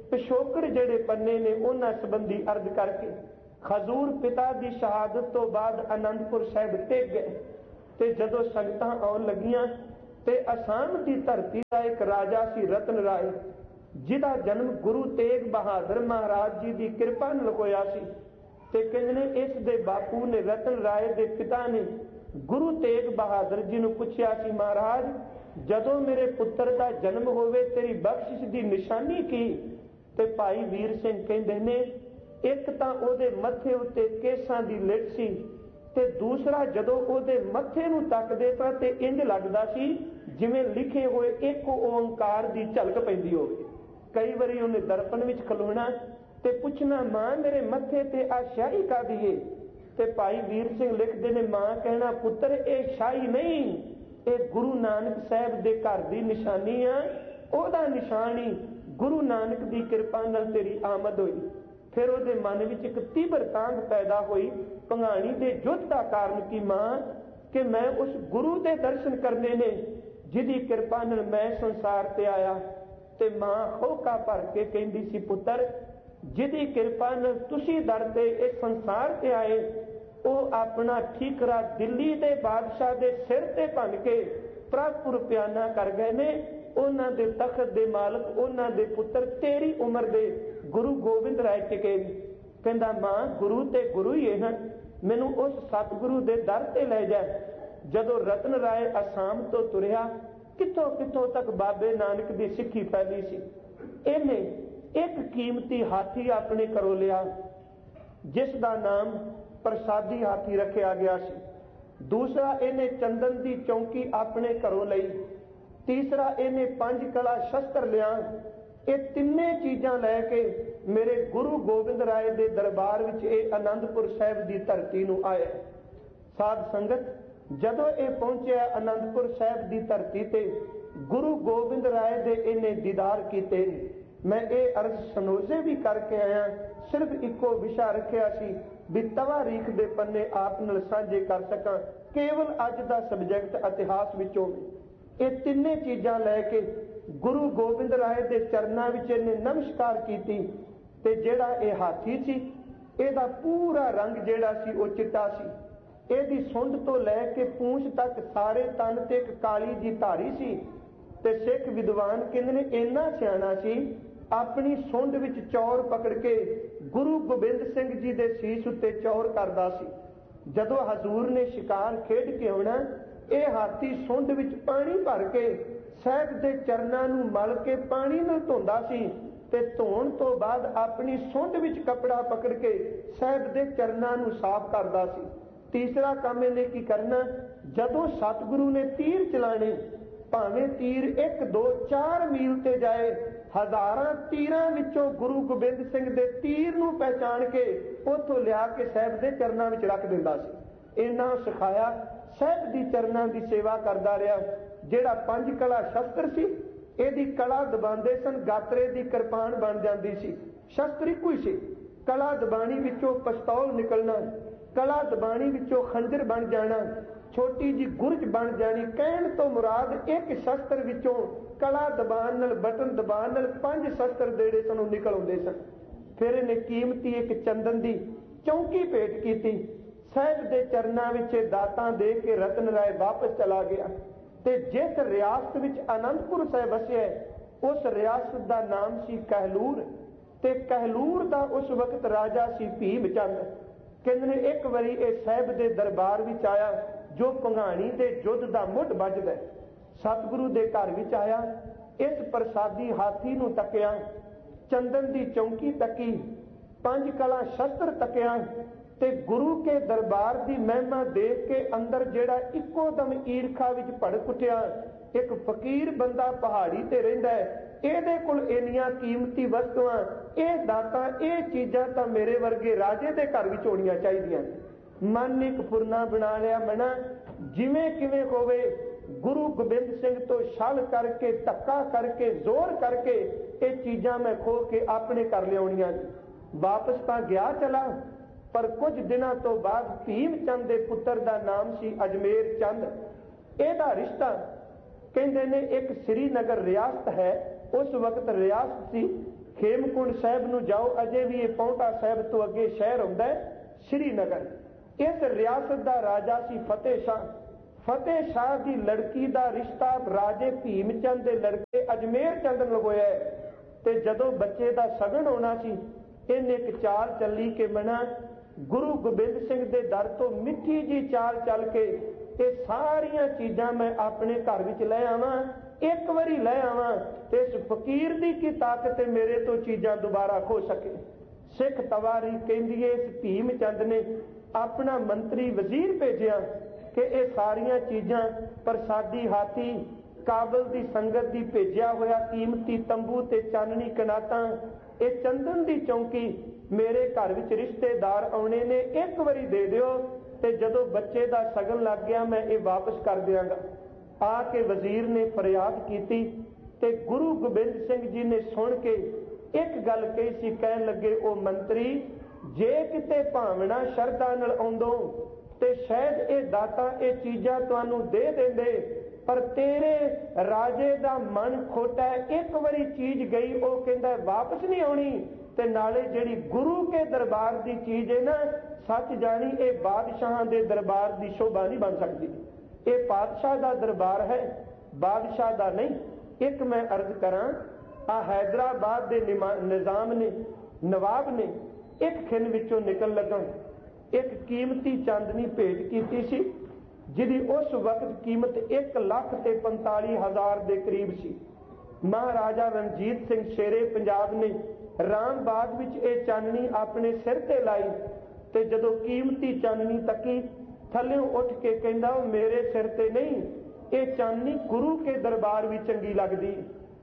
Speaker 1: ਪਿਛੋਕੜ ਜਿਹੜੇ ਪੰਨੇ ਨੇ ਉਹਨਾਂ ਸੰਬੰਧੀ ਅਰਜ਼ ਕਰਕੇ ਹਜ਼ੂਰ ਪਿਤਾ ਦੀ ਸ਼ਹਾਦਤ ਤੋਂ ਬਾਅਦ ਅਨੰਦਪੁਰ ਸਾਹਿਬ ਟਿਕ ਗਏ ਤੇ ਜਦੋਂ ਸੰਗਤਾਂ ਆਉਣ ਲੱਗੀਆਂ ਤੇ ਅਸਾਮ ਦੀ ਧਰਤੀ ਦਾ ਇੱਕ ਰਾਜਾ ਸੀ ਰਤਨ ਰਾਏ, ਜਿਹਦਾ ਜਨਮ ਗੁਰੂ ਤੇਗ ਬਹਾਦਰ ਮਹਾਰਾਜ ਜੀ ਦੀ ਕਿਰਪਾ ਨਾਲ ਹੋਇਆ ਸੀ। ਤੇ ਕਹਿੰਦੇ ਨੇ ਇਸ ਦੇ ਬਾਪੂ ਨੇ, ਰਤਨ ਰਾਏ ਦੇ ਪਿਤਾ ਨੇ ਗੁਰੂ ਤੇਗ ਬਹਾਦਰ ਜੀ ਨੂੰ ਪੁੱਛਿਆ ਸੀ, ਮਹਾਰਾਜ ਜਦੋਂ ਮੇਰੇ ਪੁੱਤਰ ਦਾ ਜਨਮ ਹੋਵੇ ਤੇਰੀ ਬਖਸ਼ਿਸ਼ ਦੀ ਨਿਸ਼ਾਨੀ ਕੀ? ਤੇ ਭਾਈ ਵੀਰ ਸਿੰਘ ਕਹਿੰਦੇ ਨੇ ਇੱਕ ਤਾਂ ਉਹਦੇ ਮੱਥੇ ਉੱਤੇ ਕੇਸਾਂ ਦੀ ਲਿਟ ਸੀ ਤੇ ਦੂਸਰਾ ਜਦੋਂ ਉਹਦੇ ਮੱਥੇ ਨੂੰ ਤੱਕਦੇ ਤਾਂ ਤੇ ਇੰਜ ਲੱਗਦਾ ਸੀ ਜਿਵੇਂ ਲਿਖੇ ਹੋਏ ਇੱਕ ਓੰਕਾਰ ਦੀ ਝਲਕ ਪੈਂਦੀ ਹੋਵੇ। ਕਈ ਵਾਰੀ ਉਹਨੇ ਦਰਪਣ ਵਿੱਚ ਖਲੋਣਾ ਤੇ ਪੁੱਛਣਾ, ਮਾਂ ਮੇਰੇ ਮੱਥੇ ਤੇ ਆ ਸ਼ਾਹੀ ਕਾਹਦੀ ਏ? ਤੇ ਭਾਈ ਵੀਰ ਸਿੰਘ ਲਿਖਦੇ ਨੇ, ਮਾਂ ਕਹਿਣਾ, ਪੁੱਤਰ ਇਹ ਸ਼ਾਹੀ ਨਹੀਂ, ਇਹ ਗੁਰੂ ਨਾਨਕ ਸਾਹਿਬ ਦੇ ਘਰ ਦੀ ਨਿਸ਼ਾਨੀ ਆ, ਉਹਦਾ ਨਿਸ਼ਾਨੀ ਗੁਰੂ ਨਾਨਕ ਦੀ ਕਿਰਪਾ ਨਾਲ ਤੇਰੀ ਆਮਦ ਹੋਈ। ਫਿਰ ਉਹਦੇ ਮਨ ਵਿੱਚ ਇੱਕ ਤੀਬਰ ਤਾਂਘ ਪੈਦਾ ਹੋਈ ਭੰਗਾਣੀ ਦੇ ਯੁੱਧ ਦਾ ਕਾਰਨ ਕੀ ਮਾਂ, ਕਿ ਮੈਂ ਉਸ ਗੁਰੂ ਦੇ ਦਰਸ਼ਨ ਕਰਨੇ ਨੇ ਜਿਹਦੀ ਕਿਰਪਾ ਨਾਲ ਮੈਂ ਸੰਸਾਰ ਤੇ ਆਇਆ। ਤੇ ਮਾਂ ਹੋਕਾ ਭਰ ਕੇ ਕਹਿੰਦੀ ਸੀ, ਪੁੱਤਰ ਜਿਹਦੀ ਕਿਰਪਾ ਨਾਲ ਤੁਸੀਂ ਦਰ ਤੇ ਇਸ ਸੰਸਾਰ ਤੇ ਆਏ ਉਹ ਆਪਣਾ ਠੀਕਰਾ ਦਿੱਲੀ ਦੇ ਬਾਦਸ਼ਾਹ ਦੇ ਸਿਰ ਤੇ ਭੰਨ ਕੇ ਪ੍ਰਭੂ ਪਿਆਨਾ ਕਰ ਗਏ ਨੇ। ਉਹਨਾਂ ਦੇ ਤਖਤ ਦੇ ਮਾਲਕ ਉਹਨਾਂ ਦੇ ਪੁੱਤਰ ਤੇਰੀ ਉਮਰ ਦੇ ਗੁਰੂ ਗੋਬਿੰਦ ਰਾਏ ਟਿਕੇ। ਕਹਿੰਦਾ ਮਾਂ ਗੁਰੂ ਤੇ ਗੁਰੂ ਹੀ ਹਨ, ਮੈਨੂੰ ਉਸ ਸਤਿਗੁਰੂ ਦੇ ਦਰ ਤੇ ਲੈ ਜਾ। ਜਦੋਂ ਰਤਨ ਰਾਏ ਅਸਾਮ ਤੋਂ ਤੁਰਿਆ ਕਿੱਥੋਂ ਕਿੱਥੋਂ ਤੱਕ ਬਾਬੇ ਨਾਨਕ ਦੀ ਸਿੱਖੀ ਫੈਲੀ ਸੀ। ਇਹਨੇ ਇੱਕ ਕੀਮਤੀ ਹਾਥੀ ਆਪਣੇ ਘਰੋਂ ਲਿਆ ਜਿਸ ਦਾ ਨਾਮ ਪ੍ਰਸਾਦੀ ਹਾਥੀ ਰੱਖਿਆ ਗਿਆ ਸੀ। ਦੂਸਰਾ ਇਹਨੇ ਚੰਦਨ ਦੀ ਚੌਂਕੀ ਆਪਣੇ ਘਰੋਂ ਲਈ। ਤੀਸਰਾ ਇਹਨੇ ਪੰਜ ਕਲਾ ਸ਼ਸਤਰ ਲਿਆ। ਇਹ ਤਿੰਨੇ ਚੀਜ਼ਾਂ ਲੈ ਕੇ ਮੇਰੇ ਗੁਰੂ ਗੋਬਿੰਦ ਰਾਏ ਦੇ ਦਰਬਾਰ ਵਿੱਚ ਇਹ ਅਨੰਦਪੁਰ ਸਾਹਿਬ ਦੀ ਧਰਤੀ ਨੂੰ ਆਇਆ। ਸਾਧ ਸੰਗਤ ਜਦੋਂ ਇਹ ਪਹੁੰਚਿਆ ਅਨੰਦਪੁਰ ਸਾਹਿਬ ਦੀ ਧਰਤੀ ਤੇ ਗੁਰੂ ਗੋਬਿੰਦ ਰਾਏ ਦੇ ਇਹਨੇ ਦੀਦਾਰ ਕੀਤੇ। ਮੈਂ ਇਹ ਅਰਜ਼ ਸਨੋਜ਼ੇ ਵੀ ਕਰਕੇ ਆਇਆ, ਸਿਰਫ ਇੱਕੋ ਵਿਸ਼ਾ ਰੱਖਿਆ ਸੀ ਵੀ ਤਵਾਰੀਖ ਦੇ ਪੰਨੇ ਆਪ ਨਾਲ ਸਾਂਝੇ ਕਰ ਸਕਾਂ, ਕੇਵਲ ਅੱਜ ਦਾ ਸਬਜੈਕਟ ਇਤਿਹਾਸ ਵਿੱਚੋਂ। ਇਹ ਤਿੰਨੇ ਚੀਜ਼ਾਂ ਲੈ ਕੇ ਗੁਰੂ ਗੋਬਿੰਦ ਰਾਏ ਦੇ ਚਰਨਾਂ ਵਿੱਚ ਇਹਨੇ ਨਮਸਕਾਰ ਕੀਤੀ। ਤੇ ਜਿਹੜਾ ਇਹ ਹਾਥੀ ਸੀ ਇਹਦਾ ਪੂਰਾ ਰੰਗ ਜਿਹੜਾ ਸੀ ਉਹ ਚਿੱਟਾ ਸੀ। ਇਹਦੀ ਸੁੰਡ ਤੋਂ ਲੈ ਕੇ ਪੂੰਛ ਤੱਕ ਸਾਰੇ ਤਨ ਤੇ ਇੱਕ ਕਾਲੀ ਦੀ ਧਾਰੀ ਸੀ। ਤੇ ਸਿੱਖ ਵਿਦਵਾਨ ਕਹਿੰਦੇ ਨੇ ਇੰਨਾ ਸਿਆਣਾ ਸੀ, ਆਪਣੀ ਸੁੰਡ ਵਿੱਚ ਚੌਰ ਪਕੜ ਕੇ ਗੁਰੂ ਗੋਬਿੰਦ ਸਿੰਘ ਜੀ ਦੇ ਸੀਸ ਉੱਤੇ ਚੌਰ ਕਰਦਾ ਸੀ। ਜਦੋਂ ਹਜ਼ੂਰ ਨੇ ਸ਼ਿਕਾਰ ਖੇਡ ਕੇ ਆਉਣਾ ਇਹ ਹਾਥੀ ਸੁੰਡ ਵਿੱਚ ਪਾਣੀ ਭਰ ਕੇ ਸਾਹਿਬ ਦੇ ਚਰਨਾਂ ਨੂੰ ਮਲ ਕੇ ਪਾਣੀ ਨਾਲ ਧੋਂਦਾ ਸੀ ਤੇ ਧੋਣ ਤੋਂ ਬਾਅਦ ਆਪਣੀ ਸੁੰਡ ਵਿੱਚ ਕੱਪੜਾ ਪਕੜ ਕੇ ਸਾਹਿਬ ਦੇ ਚਰਨਾਂ ਨੂੰ ਸਾਫ਼ ਕਰਦਾ ਸੀ। ਤੀਸਰਾ ਕੰਮ ਇਹਨੇ ਕੀ ਕਰਨਾ, ਜਦੋਂ ਸਤਿਗੁਰੂ ਨੇ ਤੀਰ ਚਲਾਣੇ, ਭਾਵੇਂ ਤੀਰ ਇੱਕ ਦੋ ਚਾਰ ਮੀਲ ਤੇ ਜਾਏ, ਹਜ਼ਾਰਾਂ ਤੀਰਾਂ ਵਿੱਚੋਂ ਗੁਰੂ ਗੋਬਿੰਦ ਸਿੰਘ ਦੇ ਤੀਰ ਨੂੰ ਪਹਿਚਾਣ ਕੇ ਉੱਥੋਂ ਲਿਆ ਕੇ ਸਾਹਿਬ ਦੇ ਚਰਨਾਂ ਵਿੱਚ ਰੱਖ ਦਿੰਦਾ ਸੀ। ਇਹਨਾਂ ਸਿਖਾਇਆ, ਸਾਹਿਬ ਦੀ ਚਰਨਾਂ ਦੀ ਸੇਵਾ ਕਰਦਾ ਰਿਹਾ। ਜਿਹੜਾ ਪੰਜ ਕਲਾ ਸ਼ਸਤਰ ਸੀ ਇਹਦੀ ਕਲਾ ਦਬਾਉਂਦੇ ਸਨ, ਗਾਤਰੇ ਦੀ ਕਿਰਪਾਨ ਬਣ ਜਾਂਦੀ ਸੀ। ਸ਼ਸਤਰ ਇੱਕੋ ਹੀ ਸੀ, ਕਲਾ ਦਬਾਣੀ ਵਿੱਚੋਂ ਪਿਸਤੌਲ ਨਿਕਲਣਾ, ਕਲਾ ਦਬਾਣੀ ਵਿੱਚੋਂ ਖੰਜਰ ਬਣ ਜਾਣਾ, ਛੋਟੀ ਜੀ ਗੁਰਜ ਬਣ ਜਾਣੀ। ਕਹਿਣ ਤੋਂ ਮੁਰਾਦ ਇੱਕ ਸ਼ਸਤਰ ਵਿੱਚੋਂ ਕਲਾ ਦਬਾਨ ਨਾਲ, ਬਟਨ ਦਬਾਨ ਨਾਲ ਪੰਜ ਸ਼ਸਤਰ ਜਿਹੜੇ ਸਨ ਉਹ ਨਿਕਲ ਆਉਂਦੇ ਸਨ। ਫਿਰ ਇਹਨੇ ਕੀਮਤੀ ਇੱਕ ਚੰਦਨ ਦੀ ਚੌਂਕੀ ਭੇਟ ਕੀਤੀ। ਸਾਹਿਬ ਦੇ ਚਰਨਾਂ ਵਿੱਚ ਦਾਤਾਂ ਦੇ ਕੇ ਰਤਨ ਰਾਏ ਵਾਪਸ ਚਲਾ ਗਿਆ। ਤੇ ਜਿਸ ਰਿਆਸਤ ਵਿੱਚ ਅਨੰਦਪੁਰ ਸਾਹਿਬ ਵਸਿਆ ਉਸ ਰਿਆਸਤ ਦਾ ਨਾਮ ਸੀ ਕਹਿਲੂਰ। ਤੇ ਕਹਿਲੂਰ ਦਾ ਉਸ ਵਕਤ ਰਾਜਾ ਸੀ ਭੀਮ ਚੰਦ। ਕਹਿੰਦੇ ਨੇ ਇੱਕ ਵਾਰੀ ਇਹ ਸਾਹਿਬ ਦੇ ਦਰਬਾਰ ਵਿੱਚ ਆਇਆ ਜੋ ਭੰਗਾਣੀ ਦੇ ਯੁੱਧ ਦਾ ਮੁੱਢ ਵੱਜਦਾ। ਸਤਿਗੁਰੂ ਦੇ ਘਰ ਵਿੱਚ ਆਇਆ, ਇਸ ਪ੍ਰਸਾਦੀ ਹਾਥੀ ਨੂੰ ਤੱਕਿਆ, ਚੰਦਨ ਦੀ ਚੌਂਕੀ ਤੱਕੀ, ਪੰਜ ਕਲਾ ਸ਼ਸਤਰ ਤੱਕਿਆ ਤੇ ਗੁਰੂ ਕੇ ਦਰਬਾਰ ਦੀ ਮਹਿਮਾ ਦੇਖ ਕੇ ਅੰਦਰ ਜਿਹੜਾ ਇੱਕੋ ਦਮ ਈਰਖਾ ਵਿੱਚ ਭੜਕ ਉੱਠਿਆ। ਇੱਕ ਫਕੀਰ ਬੰਦਾ ਪਹਾੜੀ ਤੇ ਰਹਿੰਦਾ ਹੈ, ਇਹਦੇ ਕੋਲ ਇੰਨੀਆਂ ਕੀਮਤੀ ਵਸਤੂਆਂ, ਇਹ ਦਾਤਾਂ, ਇਹ ਚੀਜ਼ਾਂ ਤਾਂ ਮੇਰੇ ਵਰਗੇ ਰਾਜੇ ਦੇ ਘਰ ਵਿੱਚ ਹੋਣੀਆਂ ਚਾਹੀਦੀਆਂ। ਮਨ ਨੇ ਇੱਕ ਫੁਰਨਾ ਬਣਾ ਲਿਆ, ਮਨਾ ਜਿਵੇਂ ਕਿਵੇਂ ਹੋਵੇ ਗੁਰੂ ਗੋਬਿੰਦ ਸਿੰਘ ਤੋਂ ਛਲ ਕਰਕੇ, ਧੱਕਾ ਕਰਕੇ, ਜ਼ੋਰ ਕਰਕੇ ਇਹ ਚੀਜ਼ਾਂ ਮੈਂ ਖੋਹ ਕੇ ਆਪਣੇ ਘਰ ਲਿਆਉਣੀਆਂ। ਵਾਪਸ ਤਾਂ ਗਿਆ ਚਲਾ, ਪਰ ਕੁਝ ਦਿਨਾਂ ਤੋਂ ਬਾਅਦ ਭੀਮ ਚੰਦ ਦੇ ਪੁੱਤਰ ਦਾ ਨਾਮ ਸੀ ਅਜਮੇਰ ਚੰਦ। ਇਹਦਾ ਰਿਸ਼ਤਾ ਕਹਿੰਦੇ ਨੇ ਇੱਕ ਸ੍ਰੀਨਗਰ ਰਿਆਸਤ ਹੈ, ਉਸ ਵਕਤ ਰਿਆਸਤ ਸੀ हेमकुंड साहब नूं जाओ, अजे भी ये पौंटा साहब तो अगे शहर आउंदा है श्रीनगर। इस रियासत का राजा सी फतेह शाह। फतेह शाह की लड़की का रिश्ता राजे भीम चंद के लड़के अजमेर चंद नाल होया है। ते जदों बच्चे का सगन होना सी, इन्हें एक चाल चली के मना गुरु गोबिंद सिंह दे दर तो मिठी जी चाल चल के ये सारिया चीज़ां मैं अपने घर विच लै आवां, एक बारी लै आवां ते इस फकीर दी की ताकत मेरे तो चीज़ां दोबारा खो सके। सिख तवारी कहंदी है इस भीम चंद ने अपना मंत्री वजीर भेजिया कि ये सारिया चीज़ां प्रसादी हाथी काबल की संगत की भेजिया होया कीमती तंबू ते चाननी कनातां, ये चंदन की चौंकी मेरे घर विच रिश्तेदार आने ने, एक बारी दे दिओ ते जदों बच्चे का सगन लग गया मैं ये वापस कर दियांगा। आके वजीर ने फरियाद की ते गुरु गोबिंद सिंह जी ने सुन के एक गल कही सी, कहन लगे ओ मंत्री जे किते भावना शरधा नाल आउंदो ते शायद ये दाता ये चीज़ां तुहानू दे देंदे, पर तेरे राजे का मन खोटा है, एक बारी चीज गई वो कहता वापस नहीं आनी, ते नाले जिहड़ी गुरु के दरबार की चीज है ना, सच जानी ये बादशाह के दरबार की शोभा नहीं बन सकती। ये बादशाह का दरबार है, बादशाह का नहीं। एक मैं अर्ज करा, आ हैदराबाद के निजाम ने नवाब ने एक खिन विचों निकल लगा एक कीमती चांदनी भेंट की सी, जिहदी उस वक्त कीमत एक लाख ते पंताली हज़ार के करीब सी। महाराजा रणजीत सिंह शेरे पंजाब ने रामबाग विच ये चाननी अपने सिर ते लाई ते जदों कीमती चाननी तकी थल्लों उठ के कहंदा मेरे सिर ते नहीं, ये चाननी गुरु के दरबार भी चंगी लगदी।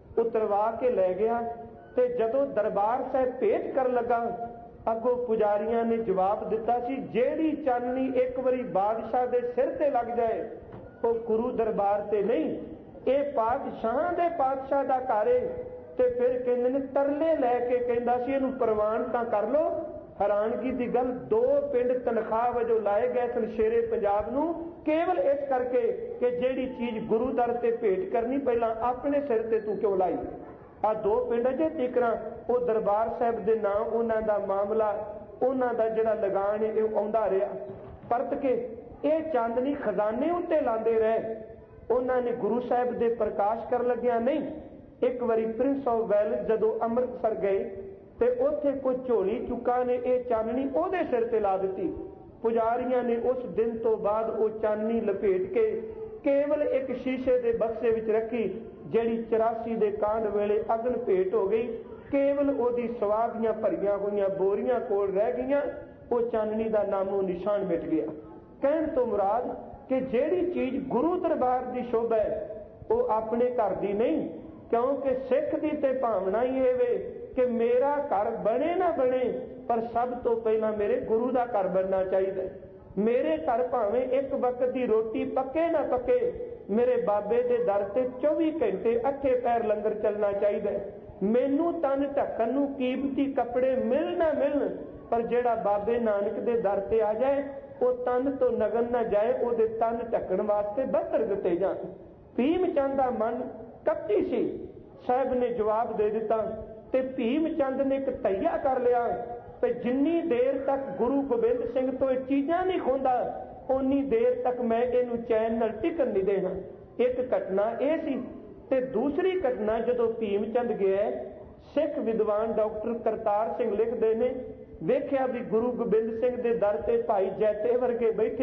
Speaker 1: उतरवा के लै गया ते जदों दरबार साहब भेंट कर लगा, अगों पुजारियों ने जवाब दिता सी जेड़ी चाननी एक बारी बादशाह दे सिर ते लग जाए वो गुरु दरबार ते नहीं, ये पातशाह दे पातशाह दा घर है। ते फिर कहंदे ने तरले लैके कहंदा सी इहनूं प्रवान तां कर लो। हैरानगी की गल, दो पिंड तनख्वाह वजों लाए गए सन शेरे पंजाब नूं, केवल इस करके कि जेड़ी चीज गुरु दर ते भेंट करनी पहला अपने सिर ते तू क्यों लाई। आ दो पिंड अजे तिकरा वो दरबार साहब के नाम उन्हां दा मामला उन्हां दा जिहड़ा लगान है इह आउंदा रहा। परत के ये चांदनी खजाने उत्ते लांदे रहे। उन्हां ने गुरु साहब दे प्रकाश कर लग्या नहीं। एक बारी प्रिंस ऑफ वेल्स जदों अमृतसर गए ते उत्थे कोई झोली चुका ने यह चाननी उहदे सिर ते ला दी। पुजारियां ने उस दिन तो बाद वो चाननी लपेट के केवल एक शीशे के बक्से विच रखी, जिहड़ी चौरासी दे कांड वेले अगन भेंट हो गई। केवल ओदी सवादियां भरियां हुई बोरियां कोल रह गईयां, वो चाननी का नामो निशान मिट गया। कहण तो मुराद कि जिहड़ी चीज गुरु दरबार की शोभा है वो अपने घर की नहीं, क्योंकि सिख की ते भावना ही है कि मेरा घर बने ना बने पर सब तो पहला मेरे गुरु का घर बनना चाहिए। मेरे घर भावें एक वक्त की रोटी पके ना पके, मेरे बाबे के दर से चौबी घंटे अठे पैर लंगर चलना चाहिए। मैनू तन ढकन नूं कीमती कपड़े मिल ना मिलन, पर जेड़ा बाबे नानक के दर से आ जाए वो तन तो नगन ना जाए, वो तन ढकन वास्ते बस्तर दिते जाए। भीम चंद का मन कपटी सी। साहब ने जवाब दे दिता ते भीम चंद ने एक तैया कर लिया ते जिन्नी देर तक गुरु गोबिंद सिंह तो ये चीज़ां नहीं खोंदा उन्नी देर तक मैं इनू चैन नाल टिकन नहीं देना। एक घटना यह सी ते दूसरी घटना जदों भीम चंद गया, सिख विद्वान डॉक्टर करतार सिंह लिखते हैं, वेख्या भी गुरु गोबिंद सिंह के दर से भाई जैते वर्गे बैठे,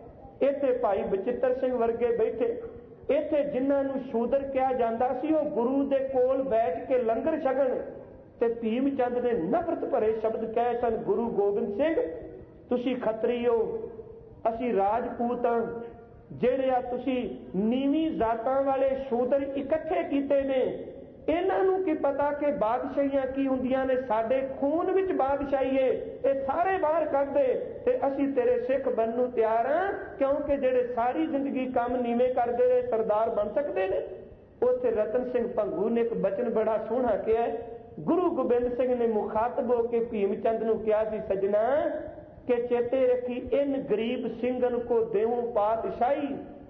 Speaker 1: इत्थे भाई बचित्र सिंह वर्गे बैठे, इत्थे जिन्हां नूं शूदर कहा जाता सी वो गुरु दे कोल बैठ के लंगर छकण। ते भीम चंद ने नफरत भरे शब्द कहे सन, गुरु गोबिंद सिंह तुसी खतरी हो, असी राजपूत हां, जिहड़े आ तुसी नीवी जातां वाले शूदर इकट्ठे कीते ने, इन्हां नूं की पता कि बादशाहियां की हुंदियां ने, साडे खून विच बादशाही है, ये सारे बाहर कढ दे ते असी तेरे सिख बनन नूं तैयार हां, क्योंकि जिहड़े सारी जिंदगी काम नीवें करदे रहे सरदार बन सकते हैं। उत्थे रतन सिंह भंगू ने एक बचन बड़ा सोहना किया है। गुरु गोबिंद सिंह ने मुखातब होकर भीम चंद नूं कहा सी, सजना के चेते रखी इन गरीब सिंगन को देऊं पातशाही,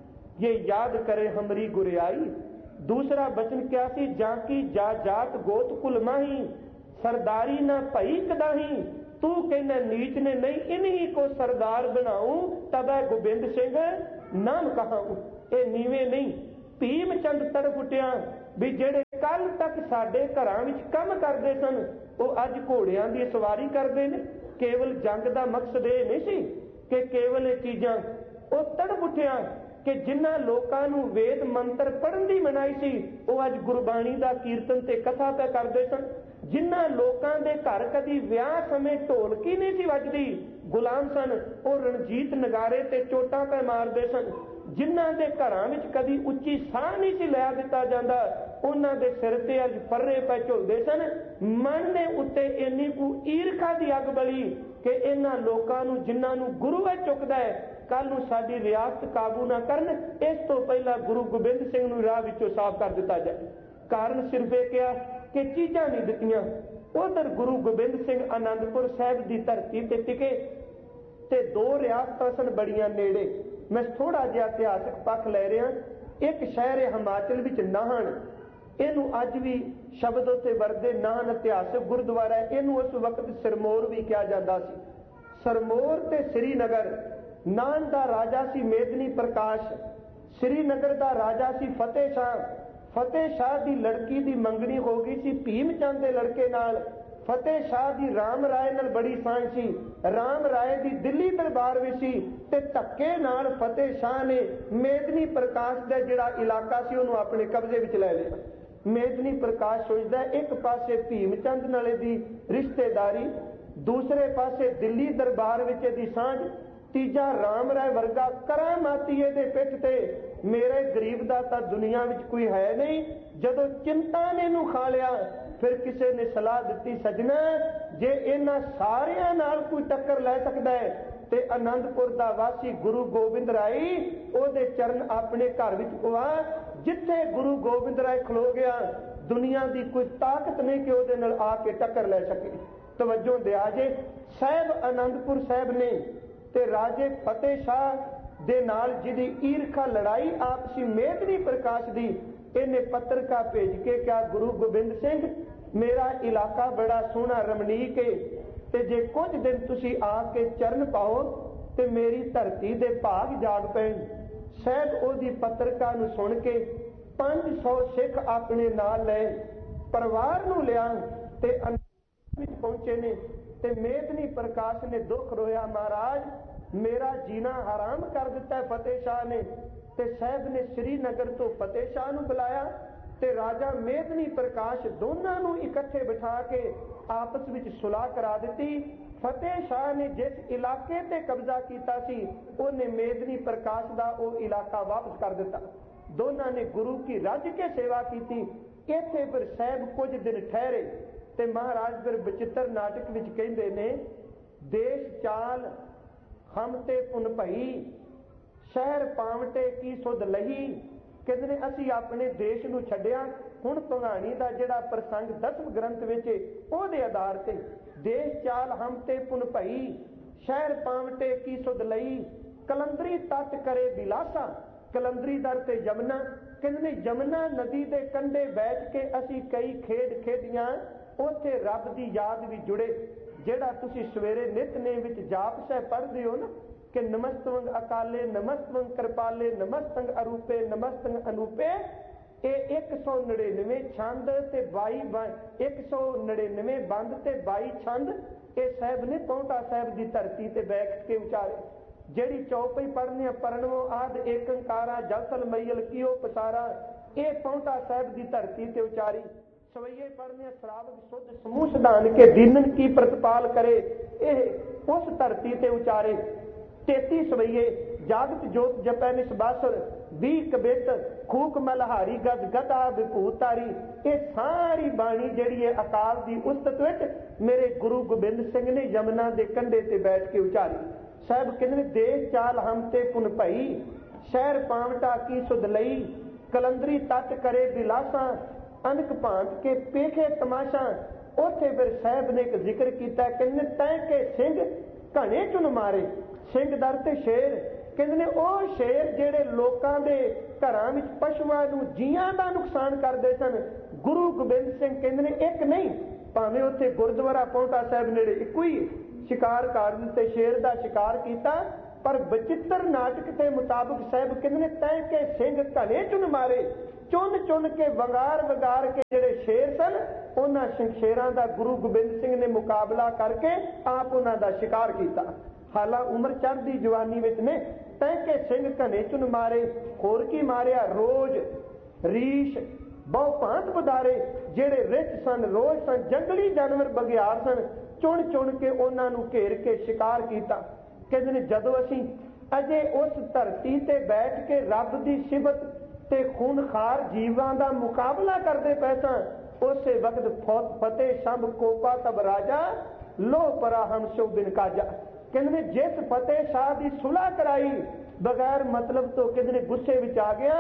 Speaker 1: ये याद करे हमरी गुरियाई। दूसरा बचन क्या सी, जाकी जा जात गोत कुल माही, सरदारी ना भई कदाही, तू कहना नीच ने नहीं, इन्हीं को सरदार बनाऊं, तब है गोबिंद सिंह नाम कहाऊं। ये नीवे नहीं। भीम चंद तड़फ उठिया भी जेड़े कल तक साडे घरां विच काम करदे सन, वो अज घोड़ियां दी सवारी करदे ने। केवल जंग दा मकसद ये नहीं सी कि केवल ये चीज़ां। वो तड़फ उठिया कि जिन्हां लोकां नूं वेद मंत्र पढ़न दी मनाई सी, वो अज गुरबाणी दा कीर्तन ते कथा पे करदे सन। जिन्हां लोकां दे घर कदी विआह समय ढोलकी नहीं सी वजदी, गुलाम सन, वो रणजीत नगारे ते चोटां पे मारदे सन। जिन्हां दे घरां विच कदी उच्ची साह नहीं सी लै दित्ता जांदा, उन्हां दे सिर ते अज फर्रे पे झुलदे सन। मन दे उत्ते इन्नी कु ईरखा दी अग बली कि इन्हां लोकां नूं जिन्हां नूं गुरु है चुकदा है, कल नूं साडी रियासत काबू ना करन, इस तो पहला गुरु गोबिंद सिंह नूं राह विचों साफ कर दिता जाए। कारण सिर्फ ये किया कि चीज़ां नहीं दित्तियां। उधर गुरु गोबिंद सिंह आनंदपुर साहिब की धरती ते टिके ते दो रियासतां सन बड़ियां नेड़े। मैं थोड़ा जिहा इतिहासक पक्ष लै रहा। एक शहर है हिमाचल विच नाहन, इनू अज भी शब्द उत्ते वरदे, नाहन इतिहासक गुरुद्वारा है। इनू उस वक्त सिरमौर भी कहा जाता सी। सिरमौर ते श्रीनगर, नाहन दा राजा सी मेदनी प्रकाश, श्रीनगर दा राजा सी फतेह शाह। फतेह शाह की लड़की की मंगनी हो गई सी भीम चंद के लड़के नाल। फतेह शाह की राम राय नाल बड़ी सांझ सी। राम राय की दिल्ली दरबार भी सी ते धक्के नाल फतेह शाह ने मेदनी प्रकाश का जिहड़ा इलाका सी उहनूं अपने कब्जे विच लै लिया। मेदनी प्रकाश सोचदा एक पासे भीम चंद नाले दी रिश्तेदारी, दूसरे पासे दिल्ली दरबार विच दी सांझ, तीजा राम राय वर्गा करामाती दे पिठ ते मेरे गरीब दा तां दुनिया विच कोई है नहीं। जदों चिंता ने नूं खा लिया, फिर किसी ने सलाह दी, सजना जे इन्हां सारियां नाल कोई टक्कर लै सकदा है ते आनंदपुर दा वासी गुरु गोबिंद राय ओहदे चरण अपने घर विच पवा। जिथे गुरु गोबिंद राय खलो गया, दुनिया की कोई ताकत नहीं कि ओहदे नाल आके टक्कर लै सके। तवज्जो दिया जे, साहिब आनंदपुर साहिब ने ते राजे फतेह शाह दे नाल जिहदी ईरखा लड़ाई आपसी मेदनी प्रकाश दी, इन्हें पत्रका भेज के क्या गुरु गोबिंद सिंह मेरा इलाका बड़ा सोहना रमणीक है ते जे कुछ दिन तुसी आके चरण पाओ ते मेरी धरती दे भाग जाग पैण। शायद ओदी पत्रका नूं सुन के पांच सौ सिख अपने नाल ले परिवार नूं लिया ते विच पहुंचे ने ते मेदनी प्रकाश ने दुख रोया, महाराज मेरा जीना हराम कर दिता है फतेह शाह ने। ते साहब ने श्रीनगर तो फतेह शाह नूं बुलाया ते राजा मेदनी प्रकाश दोनों नूं इकट्ठे बिठा के आपस विच सुलह करा दी। फतेह शाह ने जिस इलाके ते कब्जा किया सी, उन्हें मेदनी प्रकाश का वो इलाका वापस कर दिता। दोनों ने गुरु की रज के सेवा की। इत्थे फिर साहब कुछ दिन ठहरे ते महाराज फिर बचित्र नाटक विच कहंदे ने, देश चाल हम ते पुन भई, शहर पावटे की सुध लही। कहते ने असी अपने देश नूं छड्डिया। हुण भंगाणी दा जिहड़ा प्रसंग दसम ग्रंथ विच ओहदे आधार ते, देश चाल हम ते पुन भई, शहर पावटे की सुध लई, कलंदरी तट करे बिलासा। कलंदरी दर ते यमुना, कहते ने यमुना नदी दे कंढे बैठ के असी कई खेड खेडियां, उत्थे रब दी याद भी जुड़े। जिहड़ा तुसी सवेरे नितनेम विच जाप सह पढ़दे हो ना कि नमस्तवंग अकाले, नमस्तवंग कृपाले, नमस्तंग अरूपे, नमस्तंग अनूपे, ये एक सौ नड़िनवे छंद ते बाई एक सौ नड़िनवे बंद ते बाई छंद ये साहब ने पौंटा साहब की धरती ते बैठ के उचारे। जेड़ी चौपई पढ़ने परनवो आद एकंकारा जलथल मैयल कियो पसारा, ये पौंटा साहब की धरती ते उचारी। सवैये पढ़ने श्रावक शुद्ध समूह सिद्धांत के दीनन की प्रतिपाल करे, यह उस धरती ते उचारे। तेती सवैये जागत जोत जपै निसबासुर, भी कबित खूक मलहारी गद गदा विभूतारी। ये सारी बाणी जिहड़ी है अकाल की उस्तत विच मेरे गुरु गोबिंद सिंह ने यमुना के कंढे ते बैठ के उचारी। साहब कहते देश चाल हम ते पुन भई, शहर पावटा की सुध लई, कलंदरी तट करे बिलासा, अनक भांत के पेखे तमाशा। उत्थे फिर साहब ने एक जिक्र किया, कहते तै के सिंह घने चुन मारे, सिंह दर ते शेर। कहते ने ਉਹ शेर ਜਿਹੜੇ ਲੋਕਾਂ ਦੇ ਘਰਾਂ ਵਿੱਚ ਪਸ਼ੂਆਂ ਨੂੰ ਜੀਆਂ ਦਾ ਨੁਕਸਾਨ ਕਰਦੇ ਸਨ, ਗੁਰੂ ਗੋਬਿੰਦ ਸਿੰਘ ਕਹਿੰਦੇ ਨੇ ਇੱਕ ਨਹੀਂ ਭਾਵੇਂ ਉੱਥੇ ਗੁਰਦੁਆਰਾ ਪਾਉਂਟਾ ਸਾਹਿਬ ਨੇੜੇ ਇੱਕੋ ਹੀ ਸ਼ਿਕਾਰ ਕਰ ਦਿੱਤੇ, ਸ਼ੇਰ ਦਾ ਸ਼ਿਕਾਰ ਕੀਤਾ, ਪਰ ਬਚਿੱਤਰ ਨਾਟਕ ਦੇ ਮੁਤਾਬਕ ਸਾਹਿਬ ਕਹਿੰਦੇ ਨੇ ਤੈਂ ਕੇ ਸਿੰਘ ਘਣੇ ਚੁਣ ਮਾਰੇ, ਚੁਣ ਚੁਣ ਕੇ ਵੰਗਾਰ ਵੰਗਾਰ ਕੇ ਜਿਹੜੇ ਸ਼ੇਰ ਸਨ ਉਹਨਾਂ ਸ਼ੇਰਾਂ ਦਾ ਗੁਰੂ ਗੋਬਿੰਦ ਸਿੰਘ ਨੇ ਮੁਕਾਬਲਾ ਕਰਕੇ ਆਪ ਉਹਨਾਂ ਦਾ ਸ਼ਿਕਾਰ ਕੀਤਾ। ਹਾਲਾ ਉਮਰ ਚੜ੍ਹਦੀ ਜਵਾਨੀ ਵਿੱਚ ਨੇ ਤੈਂ ਕੇ ਸਿੰਘ ਘਣੇ ਚੁਣ ਮਾਰੇ, ਹੋਰ ਕੀ ਮਾਰਿਆ, ਰੋਜ਼ ਰੀਸ਼ ਬਹੁ ਭਾਂਤ ਬਦਾਰੇ, ਜਿਹੜੇ ਰਿੱਛ ਸਨ, ਰੋਜ਼ ਸਨ, ਜੰਗਲੀ ਜਾਨਵਰ ਬਗਿਆੜ ਸਨ, ਚੁਣ ਚੁਣ ਕੇ ਉਹਨਾਂ ਨੂੰ ਘੇਰ ਕੇ ਸ਼ਿਕਾਰ ਕੀਤਾ। ਕਹਿੰਦੇ ਨੇ ਜਦੋਂ ਅਸੀਂ ਅਜੇ ਉਸ ਧਰਤੀ ਤੇ ਬੈਠ ਕੇ ਰੱਬ ਦੀ ਸਿਫਤ ਤੇ ਖੂਨਖਾਰ ਜੀਵਾਂ ਦਾ ਮੁਕਾਬਲਾ ਕਰਦੇ ਪਏ ਸਾਂ, ਉਸੇ ਵਕਤ ਫਤਿਹ ਸ਼ੰਭ ਕੋਪਾ ਤਬ ਰਾਜਾ ਲੋਹ ਪਰਾ ਹਮ ਸ਼ੋ ਬਿਨ ਕਾਜਾ। ਕਹਿੰਦੇ ਨੇ ਜਿਸ ਫਤਿਹ ਸ਼ਾਹ ਦੀ ਸੁਲ੍ਹਾ ਕਰਾਈ ਬਗੈਰ ਮਤਲਬ ਤੋਂ ਕਹਿੰਦੇ ਨੇ ਗੁੱਸੇ ਵਿੱਚ ਆ ਗਿਆ,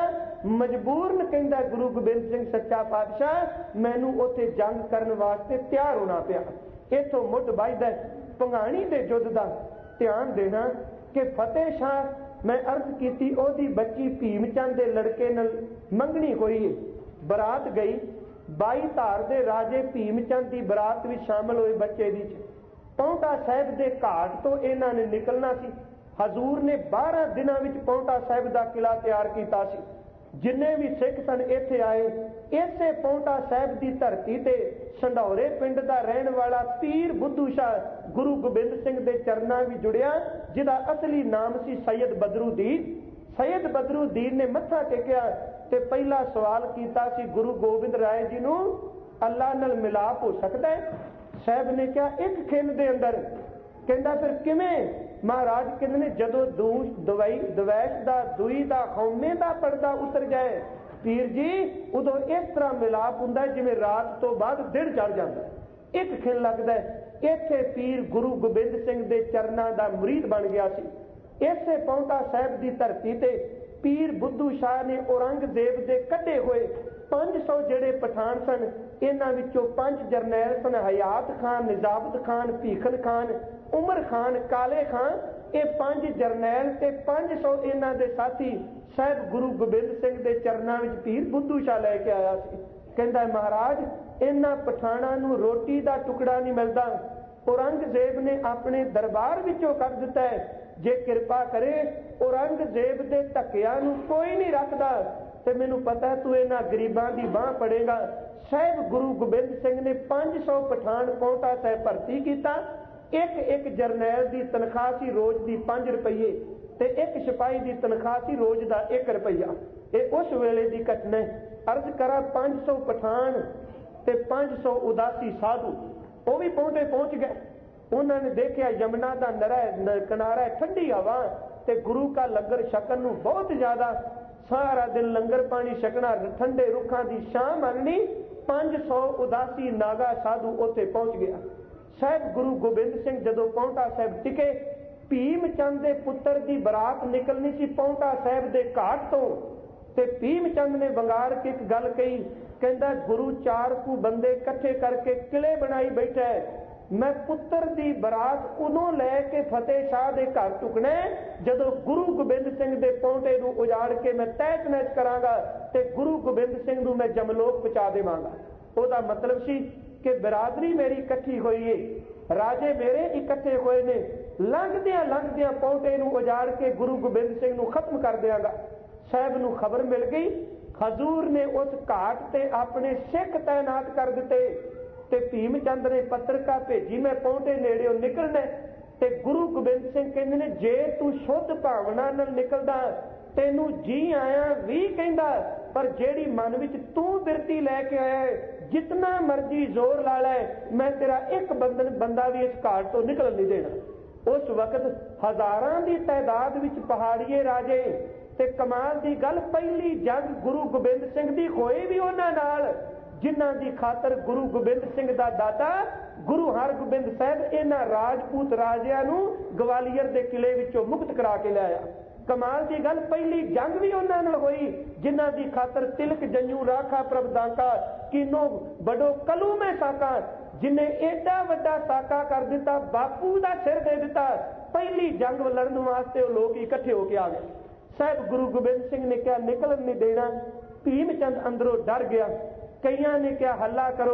Speaker 1: ਮਜਬੂਰਨ ਕਹਿੰਦਾ ਗੁਰੂ ਗੋਬਿੰਦ ਸਿੰਘ ਸੱਚਾ ਪਾਤਸ਼ਾਹ ਮੈਨੂੰ ਉੱਥੇ ਜੰਗ ਕਰਨ ਵਾਸਤੇ ਤਿਆਰ ਹੋਣਾ ਪਿਆ। ਇੱਥੋਂ ਮੁੱਢ ਵੱਜਦਾ ਭੰਗਾਣੀ ਦੇ ਯੁੱਧ ਦਾ ਧਿਆਨ ਦੇਣਾ ਕਿ ਫਤਿਹ ਸ਼ਾਹ ਮੈਂ ਅਰਜ਼ ਕੀਤੀ ਉਹਦੀ ਬੱਚੀ ਭੀਮ ਚੰਦ ਦੇ ਲੜਕੇ ਨਾਲ ਮੰਗਣੀ ਹੋਈ ਹੈ, ਬਰਾਤ ਗਈ, ਬਾਈ ਧਾਰ ਦੇ ਰਾਜੇ ਭੀਮ ਚੰਦ ਦੀ ਬਰਾਤ ਵਿੱਚ ਸ਼ਾਮਲ ਹੋਏ ਬੱਚੇ ਦੀ। ਪਾਉਂਟਾ ਸਾਹਿਬ ਦੇ ਘਾਟ ਤੋਂ ਇਹਨਾਂ ਨੇ ਨਿਕਲਣਾ ਸੀ। ਹਜ਼ੂਰ ਨੇ ਬਾਰਾਂ ਦਿਨਾਂ ਵਿੱਚ ਪਾਉਂਟਾ ਸਾਹਿਬ ਦਾ ਕਿਲਾ ਤਿਆਰ ਕੀਤਾ ਸੀ। ਜਿੰਨੇ ਵੀ ਸਿੱਖ ਸਨ ਇੱਥੇ ਆਏ, ਇਸੇ ਪਾਉਂਟਾ ਸਾਹਿਬ ਦੀ ਧਰਤੀ ਤੇ ਸੰਢੌਰੇ ਪਿੰਡ ਦਾ ਰਹਿਣ ਵਾਲਾ ਪੀਰ ਬੁੱਧੂ ਸ਼ਾਹ ਗੁਰੂ ਗੋਬਿੰਦ ਸਿੰਘ ਦੇ ਚਰਨਾਂ ਵਿੱਚ ਜੁੜਿਆ, ਜਿਹਦਾ ਅਸਲੀ ਨਾਮ ਸੀ ਸੈਯਦ ਬਦਰੁਦੀਨ। ਸੈਯਦ ਬਦਰੁਦੀਨ ਨੇ ਮੱਥਾ ਟੇਕਿਆ ਤੇ ਪਹਿਲਾ ਸਵਾਲ ਕੀਤਾ ਸੀ ਗੁਰੂ ਗੋਬਿੰਦ ਰਾਏ ਜੀ ਨੂੰ ਅੱਲਾ ਨਾਲ ਮਿਲਾਪ ਹੋ ਸਕਦਾ ਹੈ? ਸਾਹਿਬ ਨੇ ਕਿਹਾ ਇੱਕ ਖਿੰਨ ਦੇ ਅੰਦਰ। ਕਹਿੰਦਾ ਫਿਰ ਕਿਵੇਂ? ਮਹਾਰਾਜ ਕਹਿੰਦੇ ਨੇ ਜਦੋਂ ਦੂਸ਼ ਦਵਾਈ ਦਵੈਸ਼ ਦਾ ਦੂਈ ਦਾ ਹਉਮੈ ਦਾ ਪਰਦਾ ਉਤਰ ਜਾਏ ਪੀਰ ਜੀ, ਉਦੋਂ ਇਸ ਤਰ੍ਹਾਂ ਮਿਲਾਪ ਹੁੰਦਾ ਜਿਵੇਂ ਰਾਤ ਤੋਂ ਬਾਅਦ ਦਿਨ ਚੜ ਜਾਂਦਾ, ਇੱਕ ਖਿੰਨ ਲੱਗਦਾ। ਇੱਥੇ ਪੀਰ ਗੁਰੂ ਗੋਬਿੰਦ ਸਿੰਘ ਦੇ ਚਰਨਾਂ ਦਾ ਮੁਰੀਦ ਬਣ ਗਿਆ ਸੀ। ਇਸੇ ਪਾਉਂਟਾ ਸਾਹਿਬ ਦੀ ਧਰਤੀ ਤੇ ਪੀਰ ਬੁੱਧੂ ਸ਼ਾਹ ਨੇ ਔਰੰਗਜ਼ੇਬ ਦੇ ਕੱਢੇ ਹੋਏ ਪੰਜ ਸੌ ਜਿਹੜੇ ਪਠਾਨ ਸਨ, ਇਹਨਾਂ ਵਿੱਚੋਂ ਪੰਜ ਜਰਨੈਲ ਸਨ, ਹਯਾਤ ਖਾਨ, ਨਿਜ਼ਾਮਤ ਖਾਨ, ਭੀਖਨ ਖਾਨ, ਉਮਰ ਖਾਨ, ਕਾਲੇ ਖਾਨ। ਇਹ ਪੰਜ ਜਰਨੈਲ ਤੇ ਪੰਜ ਸੌ ਇਹਨਾਂ ਦੇ ਸਾਥੀ ਸਾਹਿਬ ਗੁਰੂ ਗੋਬਿੰਦ ਸਿੰਘ ਦੇ ਚਰਨਾਂ ਵਿੱਚ ਪੀਰ ਬੁੱਧੂ ਸ਼ਾਹ ਲੈ ਕੇ ਆਇਆ ਸੀ। ਕਹਿੰਦਾ ਮਹਾਰਾਜ ਇਹਨਾਂ ਪਠਾਨਾਂ ਨੂੰ ਰੋਟੀ ਦਾ ਟੁਕੜਾ ਨਹੀਂ ਮਿਲਦਾ, ਔਰੰਗਜ਼ੇਬ ਨੇ ਆਪਣੇ ਦਰਬਾਰ ਵਿੱਚੋਂ ਕੱਢ ਦਿੱਤਾ ਹੈ, ਜੇ ਕਿਰਪਾ ਕਰੇ ਔਰੰਗਜ਼ੇਬ ਦੇ ਧੱਕਿਆਂ ਨੂੰ ਕੋਈ ਨਹੀਂ ਰੱਖਦਾ ਤੇ ਮੈਨੂੰ ਪਤਾ ਤੂੰ ਇਹਨਾਂ ਗਰੀਬਾਂ ਦੀ ਬਾਂਹ ਪੜੇਗਾ। ਸਾਹਿਬ ਗੁਰੂ ਗੋਬਿੰਦ ਸਿੰਘ ਨੇ ਪੰਜ ਸੌ ਪਠਾਨ ਪਾਉਂਟਾ ਸਾਹਿਬ ਭਰਤੀ ਕੀਤਾ। ਇੱਕ ਇੱਕ ਜਰਨੈਲ ਦੀ ਤਨਖਾਹ ਸੀ ਰੋਜ਼ ਦੀ ਪੰਜ ਰੁਪਈਏ ਤੇ ਇੱਕ ਸਿਪਾਹੀ ਦੀ ਤਨਖਾਹ ਸੀ ਰੋਜ਼ ਦਾ ਇੱਕ ਰੁਪਈਆ। ਇਹ ਉਸ ਵੇਲੇ ਦੀ ਘਟਨਾ ਹੈ। ਅਰਜ਼ ਕਰਾਂ ਪੰਜ ਸੌ ਪਠਾਨ ਤੇ ਪੰਜ ਸੌ ਉਦਾਸੀ ਸਾਧੂ ਉਹ ਵੀ ਪਾਉਂਟੇ ਪਹੁੰਚ ਗਏ। ਉਹਨਾਂ ਨੇ ਦੇਖਿਆ ਯਮੁਨਾ ਦਾ ਨਰਾ ਕਿਨਾਰਾ, ਠੰਡੀ ਹਵਾ ਤੇ ਗੁਰੂ ਕਾ ਲੰਗਰ ਛਕਣ ਨੂੰ ਬਹੁਤ ਜ਼ਿਆਦਾ, ਸਾਰਾ ਦਿਨ ਲੰਗਰ ਪਾਣੀ ਛਕਣਾ, ਠੰਡੇ ਰੁੱਖਾਂ ਦੀ ਛਾਂ ਮਾਰਨੀ। ਪੰਜ ਸੌ ਉਦਾਸੀ ਨਾਗਾ ਸਾਧੂ ਉੱਥੇ ਪਹੁੰਚ ਗਿਆ। ਸਾਹਿਬ ਗੁਰੂ ਗੋਬਿੰਦ ਸਿੰਘ ਜਦੋਂ ਪਾਉਂਟਾ ਸਾਹਿਬ ਟਿਕੇ, ਭੀਮ ਚੰਦ ਦੇ ਪੁੱਤਰ ਦੀ ਬਰਾਤ ਨਿਕਲਣੀ ਸੀ ਪਾਉਂਟਾ ਸਾਹਿਬ ਦੇ ਘਾਟ ਤੋਂ, ਤੇ ਭੀਮ ਚੰਦ ਨੇ ਵੰਗਾਰ ਕੇ ਇੱਕ ਗੱਲ ਕਹੀ, ਕਹਿੰਦਾ ਗੁਰੂ ਚਾਰ ਕੁ ਬੰਦੇ ਇਕੱਠੇ ਕਰਕੇ ਕਿਲੇ ਬਣਾਈ ਬੈਠਾ ਹੈ, ਮੈਂ ਪੁੱਤਰ ਦੀ ਬਰਾਤ ਉਦੋਂ ਲੈ ਕੇ ਫਤਿਹ ਸ਼ਾਹ ਦੇ ਘਰ ਟੁਕਣਾ ਜਦੋਂ ਗੁਰੂ ਗੋਬਿੰਦ ਸਿੰਘ ਦੇ ਪੌਂਟੇ ਨੂੰ ਉਜਾੜ ਕੇ ਮੈਂ ਤਹਿਸ ਨਹਿਸ ਕਰਾਂਗਾ ਤੇ ਗੁਰੂ ਗੋਬਿੰਦ ਸਿੰਘ ਨੂੰ ਮੈਂ ਜਮਲੋਕ ਪਹੁੰਚਾ ਦੇਵਾਂਗਾ। ਉਹਦਾ ਮਤਲਬ ਸੀ ਕਿ ਬਰਾਦਰੀ ਮੇਰੀ ਇਕੱਠੀ ਹੋਈ ਏ, ਰਾਜੇ ਮੇਰੇ ਇਕੱਠੇ ਹੋਏ ਨੇ, ਲੰਘਦਿਆਂ ਲੰਘਦਿਆਂ ਪੌਂਟੇ ਨੂੰ ਉਜਾੜ ਕੇ ਗੁਰੂ ਗੋਬਿੰਦ ਸਿੰਘ ਨੂੰ ਖਤਮ ਕਰ ਦਿਆਂਗਾ। ਸਾਹਿਬ ਨੂੰ ਖਬਰ ਮਿਲ ਗਈ। ਹਜ਼ੂਰ ਨੇ ਉਸ ਘਾਟ ਤੇ ਆਪਣੇ ਸਿੱਖ ਤਾਇਨਾਤ ਕਰ ਦਿੱਤੇ ਤੇ ਭੀਮ ਚੰਦ ਨੇ ਪੱਤਰਕਾ ਭੇਜੀ, ਮੈਂ ਪੌਂਟੇ ਨੇੜਿਓਂ ਨਿਕਲਣਾ। ਤੇ ਗੁਰੂ ਗੋਬਿੰਦ ਸਿੰਘ ਕਹਿੰਦੇ ਨੇ ਜੇ ਤੂੰ ਸ਼ੁੱਧ ਭਾਵਨਾ ਨਾਲ ਨਿਕਲਦਾ ਤੈਨੂੰ ਜੀ ਆਇਆ ਵੀ ਕਹਿੰਦਾ, ਪਰ ਜਿਹੜੀ ਮਨ ਵਿੱਚ ਤੂੰ ਬਿਰਤੀ ਲੈ ਕੇ ਆਇਆ ਜਿਤਨਾ ਮਰਜੀ ਜ਼ੋਰ ਲਾ ਲੈ, ਮੈਂ ਤੇਰਾ ਇੱਕ ਬੰਦਨ ਬੰਦਾ ਵੀ ਇਸ ਘਾਟ ਤੋਂ ਨਿਕਲ ਨਹੀਂ ਦੇਣਾ। ਉਸ ਵਕਤ ਹਜ਼ਾਰਾਂ ਦੀ ਤਾਦਾਦ ਵਿੱਚ ਪਹਾੜੀਏ ਰਾਜੇ ਤੇ ਕਮਾਲ ਦੀ ਗੱਲ ਪਹਿਲੀ ਜੰਗ ਗੁਰੂ ਗੋਬਿੰਦ ਸਿੰਘ ਦੀ ਹੋਈ ਵੀ ਉਹਨਾਂ ਨਾਲ ਜਿਨ੍ਹਾਂ ਦੀ ਖਾਤਰ ਗੁਰੂ ਗੋਬਿੰਦ ਸਿੰਘ ਦਾ ਦਾਦਾ ਗੁਰੂ ਹਰਗੋਬਿੰਦ ਸਾਹਿਬ ਇਹਨਾਂ ਰਾਜਪੂਤ ਰਾਜਿਆਂ ਨੂੰ ਗਵਾਲੀਅਰ ਦੇ ਕਿਲੇ ਵਿੱਚੋਂ ਮੁਕਤ ਕਰਾ ਕੇ ਲਿਆਇਆ। ਕਮਾਲ ਦੀ ਗੱਲ ਪਹਿਲੀ ਜੰਗ ਵੀ ਉਹਨਾਂ ਨਾਲ ਹੋਈ ਜਿਨ੍ਹਾਂ ਦੀ ਖਾਤਰ ਤਿਲਕ ਜੰਨੂ ਰਾਖਾ ਪ੍ਰਭ ਦਾਂਕਾ ਕੀਨੋ ਬੜੋ ਕਲੂ ਮੈਂ ਸਾਕਾ, ਜਿਨੇ ਏਡਾ ਵੱਡਾ ਸਾਕਾ ਕਰ ਦਿੱਤਾ, ਬਾਪੂ ਦਾ ਸਿਰ ਦੇ ਦਿੱਤਾ। ਪਹਿਲੀ ਜੰਗ ਲੜਨ ਵਾਸਤੇ ਉਹ ਲੋਕ ਇਕੱਠੇ ਹੋ ਕੇ ਆ ਗਏ। ਸਾਹਿਬ ਗੁਰੂ ਗੋਬਿੰਦ ਸਿੰਘ ਨੇ ਕਿਹਾ ਨਿਕਲਣ ਨਹੀਂ ਦੇਣਾ। ਭੀਮ ਚੰਦ ਅੰਦਰੋਂ ਡਰ ਗਿਆ। ਕਈਆਂ ਨੇ ਕਿਹਾ ਹੱਲਾ ਕਰੋ,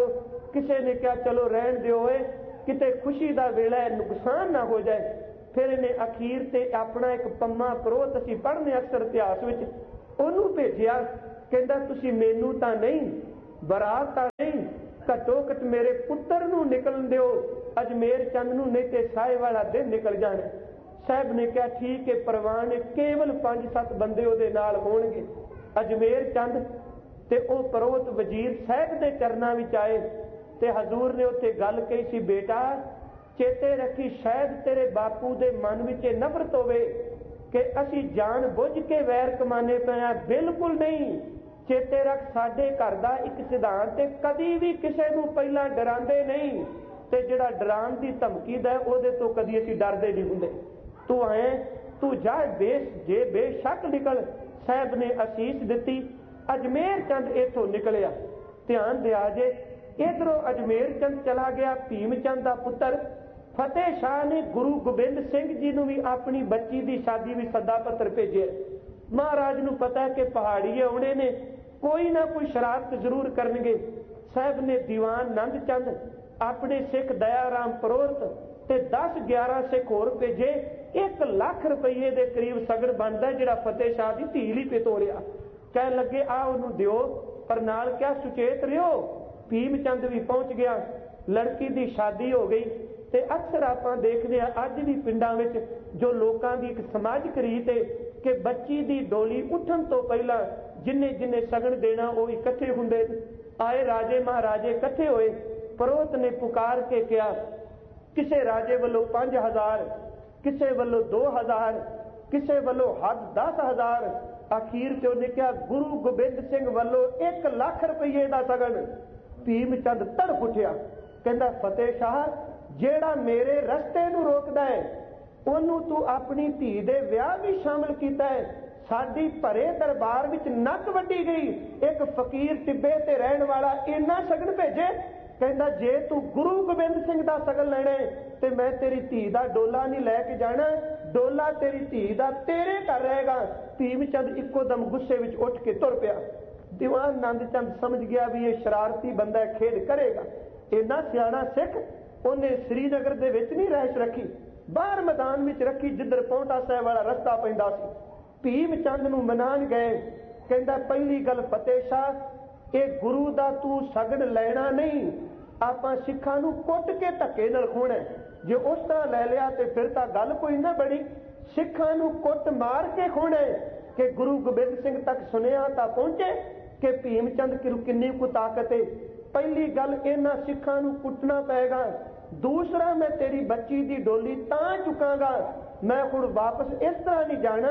Speaker 1: किसी ने कहा चलो रहन दिओ होए, किते खुशी का वेला है, नुकसान ना हो जाए। फिर इन्हें अखीर से अपना एक पम्मा परोत असीं पढ़ने अक्सर इतिहास विच ਉਹਨੂੰ भेजिया, कहता तुसीं मैनू तां नहीं, बरात तां नहीं, घट्टो घट मेरे पुत्र नूं निकलन दिओ, अजमेर चंद नूं, नहीं ते साए वाला दिन निकल जाना। साहब ने कहा ठीक है, परवान है, केवल पांच सत्त बंदे उहदे नाल होणगे। अजमेर चंद ते ओह परोत वजीर साहब दे चरनां विच आए ते हजूर ने उत्थे गल कही सी, बेटा चेते रखी शायद तेरे बापू दे मन विच नफरत होवे कि असी जान बुझ के वैर कमाने पे हैं, बिल्कुल नहीं। चेते रख साडे घर दा एक सिद्धांत है, कदी भी किसी नूं पहला डरांदे नहीं ते जिहड़ा डराण दी धमकी दा ओहदे तो कदी असी डरदे नहीं हुंदे। तू आए तू जा बेश जे बेशक निकल। साहब ने असीस दिती, अजमेर चंद इथों निकलिया। ध्यान दिया जे इधरों अजमेर चंद चला गया, भीम चंद का पुत्र फतेह शाह ने गुरु गोबिंद सिंह जी नूं भी अपनी बच्ची की शादी भी सदा पत्र भेजे। महाराज नूं पता है कि पहाड़ी आउणे ने, कोई ना कोई शरारत जरूर करनगे। साहब ने दीवान नंद चंद, अपने सिख दयाराम परोहत ते दस ग्यारह सिख होर भेजे। एक लाख रुपये के करीब सगन बनता जिहड़ा फतेह शाह की धी लई पे तोरिया। कह लगे आ उहनूं दिओ, पर नाल क्या सुचेत रहियो। भीम चंद भी पहुंच गया, लड़की की शादी हो गई। ते अक्सर आपां देखदे आ अज भी पिंडां विच जो लोकां दी एक समाजिक रीत है कि बच्ची दी डोली उठण तो पहला जिन्ने जिन्ने सगन देना वो इकट्ठे हुंदे। आए राजे महाराजे इकट्ठे होए, परोहत ने पुकार के कहा, किसे राजे वालों पांच हजार, किसे वालों दो हजार, किसे वालों हद दस हजार। आखिर ते उन्हें कहा गुरु गोबिंद सिंह वालों एक लाख रुपये का सगन। भीम चंद तड़क उठिया, कहता फतेह शाह जेड़ा मेरे रस्ते नूं रोकदा है ओनू तू अपनी धी दे विआह भी शामिल कीता है। साडी भरे दरबार विच नक वड्डी गई, एक फकीर टिब्बे ते रहण वाला इन्ना सगन भेजे। कहता जे तू गुरु गोबिंद सिंह दा सगन लेना है ते मैं तेरी धी दा डोला नहीं लैके जाना, डोला तेरी धी दा तेरे घर रहेगा। भीम चंद इक्को दम गुस्से विच उठ के तुर पिया। दीवान नंद चंद समझ गया भी ये शरारती बंदा खेड करेगा। इन्ना सियाणा सिख उन्हें श्रीनगर दे विच नहीं रहश रखी, बाहर मैदान विच रखी जिधर पौंटा साहिब वाला रस्ता पैंदा सी। भीम चंद नूं मनान गए, कहंदा पहली गल फतेह शाह, ये गुरु दा तू सगन लेना नहीं, आपां सिखां नूं कुट के धक्के नाल खोना। जे उस तरह लै लिया तो फिर तां गल कोई ना बनी। सिखां नूं कुट मार के खोना कि गुरु गोबिंद सिंह तक सुनिया तां पहुंचे कि भीम चंद की किन्नी को ताकत है। पहली गल इन्हां सिखां नूं कुटना पेगा, दूसरा मैं तेरी बच्ची की डोली तां चुकांगा, मैं हुण वापस इस तरह नहीं जाना।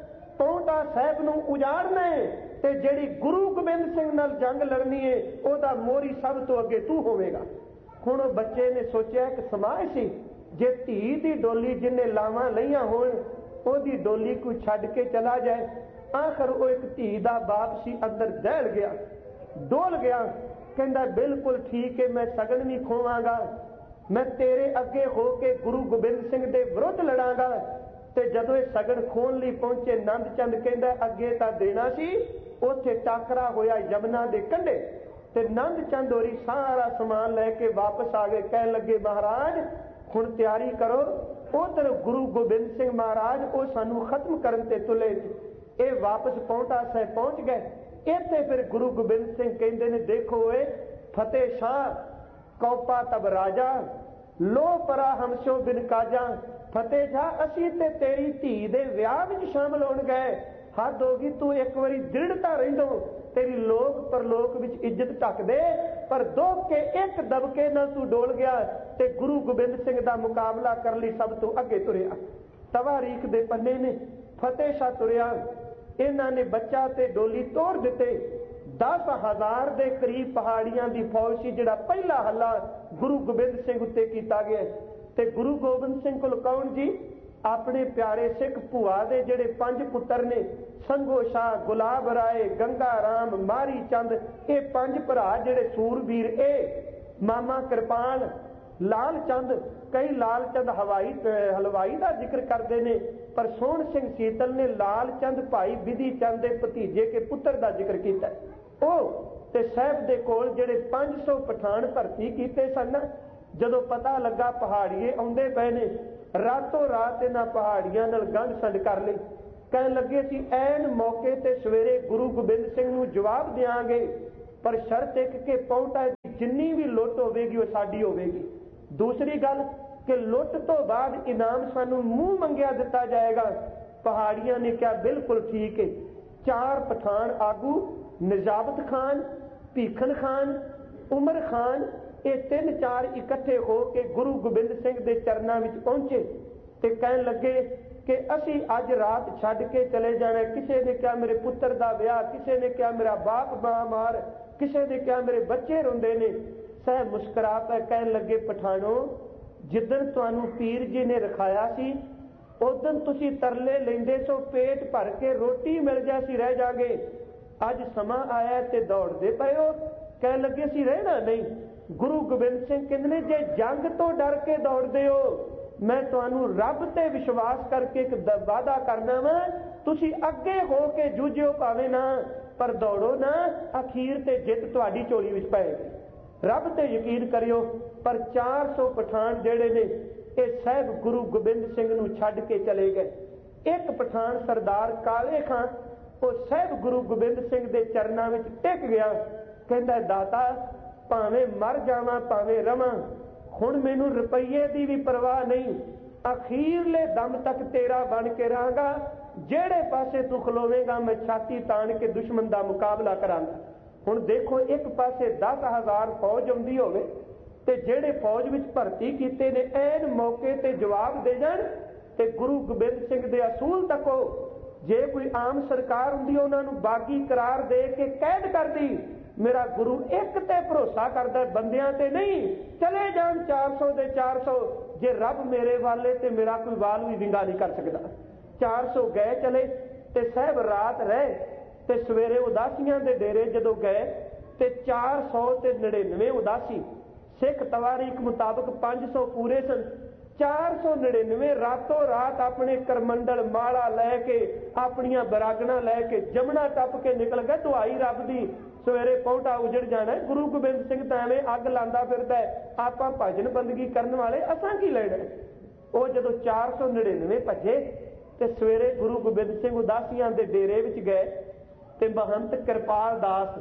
Speaker 1: पौंटा साहिब नूं उजाड़ना है ते जिहड़ी गुरु गोबिंद सिंह नाल जंग लड़नी है ओहदा मोहरी सब तो अगे तू होवेगा। हुण बच्चे ने सोचिया एक समाज सी, जे धी दी डोली जिन्ने लावां लईआं होण ओहदी डोली कोई छड्ड के चला जाए। आखिर वो एक धी दा बाप सी, अंदर दहल गया, डोल गया, कहंदा बिल्कुल ठीक है, मैं सगन भी खोवांगा, मैं तेरे अगे हो के गुरु गोबिंद सिंह दे विरुद्ध लड़ांगा। ते जदों ये सगन खोण लई पहुंचे, नंद चंद कहंदा अगे तां देना सी, उत्थे टाकरा होया यमुना दे कंढे ते नंद चंद होरी सारा समान लैके वापस आ गए। कह लगे महाराज हुण तैयारी करो, उधर गुरु गोबिंद सिंह महाराज वो सानू खत्म करन ते तुले। ये वापस पौंटा साहिब पहुंच गए। इत्थे फिर गुरु गोबिंद सिंह कहंदे ने देखो ए फतेह शाह, कौपा तब राजा लो परा हमसो बिन काजा। फतेह शाह असी ते तेरी धी दे विआह विच शामिल होण गए, हद होगी, तू एक बारी दृढ़ता रहिंदो, तेरी लोक परलोक विच इज्जत ढक दे। पर दुख के एक दबके नाल तू डोल गया ते गुरु गोबिंद सिंह दा मुकाबला कर लई सब तो अगे तुरिया। तवारीख दे पन्ने ने फतेह शाह तुरिया, इन्हां ने बच्चा ते डोली तोड़ दिते। दस हजार के करीब पहाड़ियां की फौज सी, जिहड़ा पहला हल्ला गुरु गोबिंद सिंह उत्ते कीता गया। ते गुरु गोबिंद सिंह कोल कौन जी? अपने प्यारे सिख भूआ दे जिहड़े पंज पुत्र ने, संगो शाह, गुलाब राय, गंगा राम, मारी चंद, ये पंज भरा जिहड़े सूरवीर, ए मामा कृपाल, लाल चंद, कई लाल चंद हवाई हलवाई का जिक्र करते हैं, पर सोहन सिंह सीतल ने लाल चंद भाई विधि चंद के भतीजे के पुत्र का जिक्र किया। ओ ਤੇ ਸਾਹਿਬ ਦੇ ਕੋਲ ਜਿਹੜੇ ਪੰਜ ਸੌ ਪਠਾਨ ਭਰਤੀ ਕੀਤੇ ਸਨ, ਜਦੋਂ ਪਤਾ ਲੱਗਾ ਪਹਾੜੀਏ ਆਉਂਦੇ ਪਏ ਨੇ, ਰਾਤੋਂ ਰਾਤ ਇਹਨਾਂ ਪਹਾੜੀਆਂ ਨਾਲ ਗੰਢ ਸੰਡ ਕਰ ਲਈ। ਕਹਿਣ ਲੱਗੇ ਸੀ ਐਨ ਮੌਕੇ ਤੇ ਸਵੇਰੇ ਗੁਰੂ ਗੋਬਿੰਦ ਸਿੰਘ ਨੂੰ ਜਵਾਬ ਦਿਆਂਗੇ, ਪਰ ਸ਼ਰਤ ਇੱਕ ਕਿ ਪੌਂਟਾ ਦੀ ਜਿੰਨੀ ਵੀ ਲੁੱਟ ਹੋਵੇਗੀ ਉਹ ਸਾਡੀ ਹੋਵੇਗੀ। ਦੂਸਰੀ ਗੱਲ ਕਿ ਲੁੱਟ ਤੋਂ ਬਾਅਦ ਇਨਾਮ ਸਾਨੂੰ ਮੂੰਹ ਮੰਗਿਆ ਦਿੱਤਾ ਜਾਏਗਾ। ਪਹਾੜੀਆਂ ਨੇ ਕਿਹਾ ਬਿਲਕੁਲ ਠੀਕ ਹੈ। ਚਾਰ ਪਠਾਨ ਆਗੂ ਨਜਾਬਤ ਖਾਨ, ਭੀਖਨ ਖਾਨ, ਉਮਰ ਖਾਨ, ਇਹ ਤਿੰਨ ਚਾਰ ਇਕੱਠੇ ਹੋ ਕੇ ਗੁਰੂ ਗੋਬਿੰਦ ਸਿੰਘ ਦੇ ਚਰਨਾਂ ਵਿੱਚ ਪਹੁੰਚੇ ਤੇ ਕਹਿਣ ਲੱਗੇ ਕਿ ਅਸੀਂ ਅੱਜ ਰਾਤ ਛੱਡ ਕੇ ਚਲੇ ਜਾਣਾ। ਕਿਸੇ ਨੇ ਕਿਹਾ ਮੇਰੇ ਪੁੱਤਰ ਦਾ ਵਿਆਹ, ਕਿਸੇ ਨੇ ਕਿਹਾ ਮੇਰਾ ਬਾਪ ਬਿਮਾਰ, ਕਿਸੇ ਨੇ ਕਿਹਾ ਮੇਰੇ ਬੱਚੇ ਰੋਂਦੇ ਨੇ। ਸਾਹਿਬ ਮੁਸਕਰਾ ਕੇ ਕਹਿਣ ਲੱਗੇ ਪਠਾਨੋ, ਜਿੱਦਣ ਤੁਹਾਨੂੰ ਪੀਰ ਜੀ ਨੇ ਰਖਾਇਆ ਸੀ ਉਦੋਂ ਤੁਸੀਂ ਤਰਲੇ ਲੈਂਦੇ ਸੋ ਪੇਟ ਭਰ ਕੇ ਰੋਟੀ ਮਿਲ ਜਾ ਸੀ ਰਹਿ ਜਾਗੇ, ਅੱਜ ਸਮਾਂ ਆਇਆ ਤੇ ਦੌੜਦੇ ਪਏ ਹੋ। ਕਹਿਣ ਲੱਗੇ ਸੀ ਰਹਿਣਾ ਨਹੀਂ। ਗੁਰੂ ਗੋਬਿੰਦ ਸਿੰਘ ਕਹਿੰਦੇ ਨੇ ਜੇ ਜੰਗ ਤੋਂ ਡਰ ਕੇ ਦੌੜਦੇ ਹੋ, ਮੈਂ ਤੁਹਾਨੂੰ ਰੱਬ ਤੇ ਵਿਸ਼ਵਾਸ ਕਰਕੇ ਇੱਕ ਵਾਅਦਾ ਕਰਨਾ ਵਾ, ਤੁਸੀਂ ਅੱਗੇ ਹੋ ਕੇ ਜੂਝਿਓ ਭਾਵੇਂ ਨਾ, ਪਰ ਦੌੜੋ ਨਾ, ਅਖੀਰ ਤੇ ਜਿੱਤ ਤੁਹਾਡੀ ਝੋਲੀ ਵਿੱਚ ਪਏਗੀ। ਰੱਬ ਤੇ ਯਕੀਨ ਕਰਿਓ। ਪਰ ਚਾਰ ਸੌ ਪਠਾਨ ਜਿਹੜੇ ਨੇ ਇਹ ਸਾਹਿਬ ਗੁਰੂ ਗੋਬਿੰਦ ਸਿੰਘ ਨੂੰ ਛੱਡ ਕੇ ਚਲੇ ਗਏ। ਇੱਕ ਪਠਾਨ ਸਰਦਾਰ ਕਾਲੇ ਖਾਂ ਉਹ ਸਾਹਿਬ ਗੁਰੂ ਗੋਬਿੰਦ ਸਿੰਘ ਦੇ ਚਰਨਾਂ ਵਿੱਚ ਟਿਕ ਗਿਆ। ਕਹਿੰਦਾ ਦਾਤਾ ਭਾਵੇਂ ਮਰ ਜਾਵਾਂ ਭਾਵੇਂ ਰਵਾਂ, ਹੁਣ ਮੈਨੂੰ ਰੁਪਈਏ ਦੀ ਵੀ ਪਰਵਾਹ ਨਹੀਂ, ਅਖੀਰਲੇ ਦਮ ਤੱਕ ਤੇਰਾ ਬਣ ਕੇ ਰਹਾਂਗਾ। ਜਿਹੜੇ ਪਾਸੇ ਤੂੰ ਖਲੋਵੇਂਗਾ ਮੈਂ ਛਾਤੀ ਤਾਣ ਕੇ ਦੁਸ਼ਮਣ ਦਾ ਮੁਕਾਬਲਾ ਕਰਾਂਗਾ। ਹੁਣ ਦੇਖੋ ਇੱਕ ਪਾਸੇ ਦਸ ਹਜ਼ਾਰ ਫੌਜ ਆਉਂਦੀ ਹੋਵੇ ਤੇ ਜਿਹੜੇ ਫੌਜ ਵਿੱਚ ਭਰਤੀ ਕੀਤੇ ਨੇ ਐਨ ਮੌਕੇ ਤੇ ਜਵਾਬ ਦੇ ਜਾਣ ਤੇ ਗੁਰੂ ਗੋਬਿੰਦ ਸਿੰਘ ਦੇ ਅਸੂਲ ਤੱਕੋ। ਜੇ ਕੋਈ ਆਮ ਸਰਕਾਰ ਹੁੰਦੀ ਉਹਨਾਂ ਨੂੰ ਬਾਗੀ ਕਰਾਰ ਦੇ ਕੇ ਕੈਦ ਕਰਦੀ। ਮੇਰਾ ਗੁਰੂ ਇੱਕ ਤੇ ਭਰੋਸਾ ਕਰਦਾ, ਬੰਦਿਆਂ ਤੇ ਨਹੀਂ। ਚਲੇ ਜਾਣ ਚਾਰ ਸੌ ਦੇ ਚਾਰ ਸੌ, ਜੇ ਰੱਬ ਮੇਰੇ ਵਾਲੇ ਤੇ ਮੇਰਾ ਕੋਈ ਵਾਲ ਵੀ ਵਿੰਗਾ ਨਹੀਂ ਕਰ ਸਕਦਾ। ਚਾਰ ਸੌ ਗਏ ਚਲੇ ਤੇ ਸਾਹਿਬ ਰਾਤ ਰਹੇ ਤੇ ਸਵੇਰੇ ਉਦਾਸੀਆਂ ਦੇ ਡੇਰੇ ਜਦੋਂ ਗਏ ਤੇ ਚਾਰ ਸੌ ਤੇ ਨੜਿਨਵੇਂ ਉਦਾਸੀ, ਸਿੱਖ ਤਵਾਰੀਖ ਮੁਤਾਬਕ ਪੰਜ ਸੌ ਪੂਰੇ ਸਨ। ਚਾਰ ਸੌ ਨੜਿਨਵੇਂ ਰਾਤੋਂ ਰਾਤ ਆਪਣੇ ਕਰਮੰਡਲ ਮਾਲਾ ਲੈ ਕੇ ਆਪਣੀਆਂ ਬਰਾਗਣਾ ਲੈ ਕੇ ਜਮਨਾ ਟੱਪ ਕੇ ਨਿਕਲ ਗਏ। ਦੁਹਾਈ ਰੱਬ ਦੀ ਸਵੇਰੇ ਪੌਂਟਾ ਉਜੜ ਜਾਣਾ। ਗੁਰੂ ਗੋਬਿੰਦ ਸਿੰਘ ਤਾਂ ਐਵੇਂ ਅੱਗ ਲਾਂਦਾ ਫਿਰਦਾ, ਆਪਾਂ ਭਜਨ ਬੰਦਗੀ ਕਰਨ ਵਾਲੇ ਅਸਾਂ ਕੀ ਲੈਣਾ। ਉਹ ਜਦੋਂ ਚਾਰ ਸੌ ਨੜਿਨਵੇਂ ਭੱਜੇ ਤੇ ਸਵੇਰੇ ਗੁਰੂ ਗੋਬਿੰਦ ਸਿੰਘ ਉਦਾਸੀਆਂ ਦੇ ਡੇਰੇ ਵਿੱਚ ਗਏ ਤੇ ਮਹੰਤ ਕਿਰਪਾਲ ਦਾਸ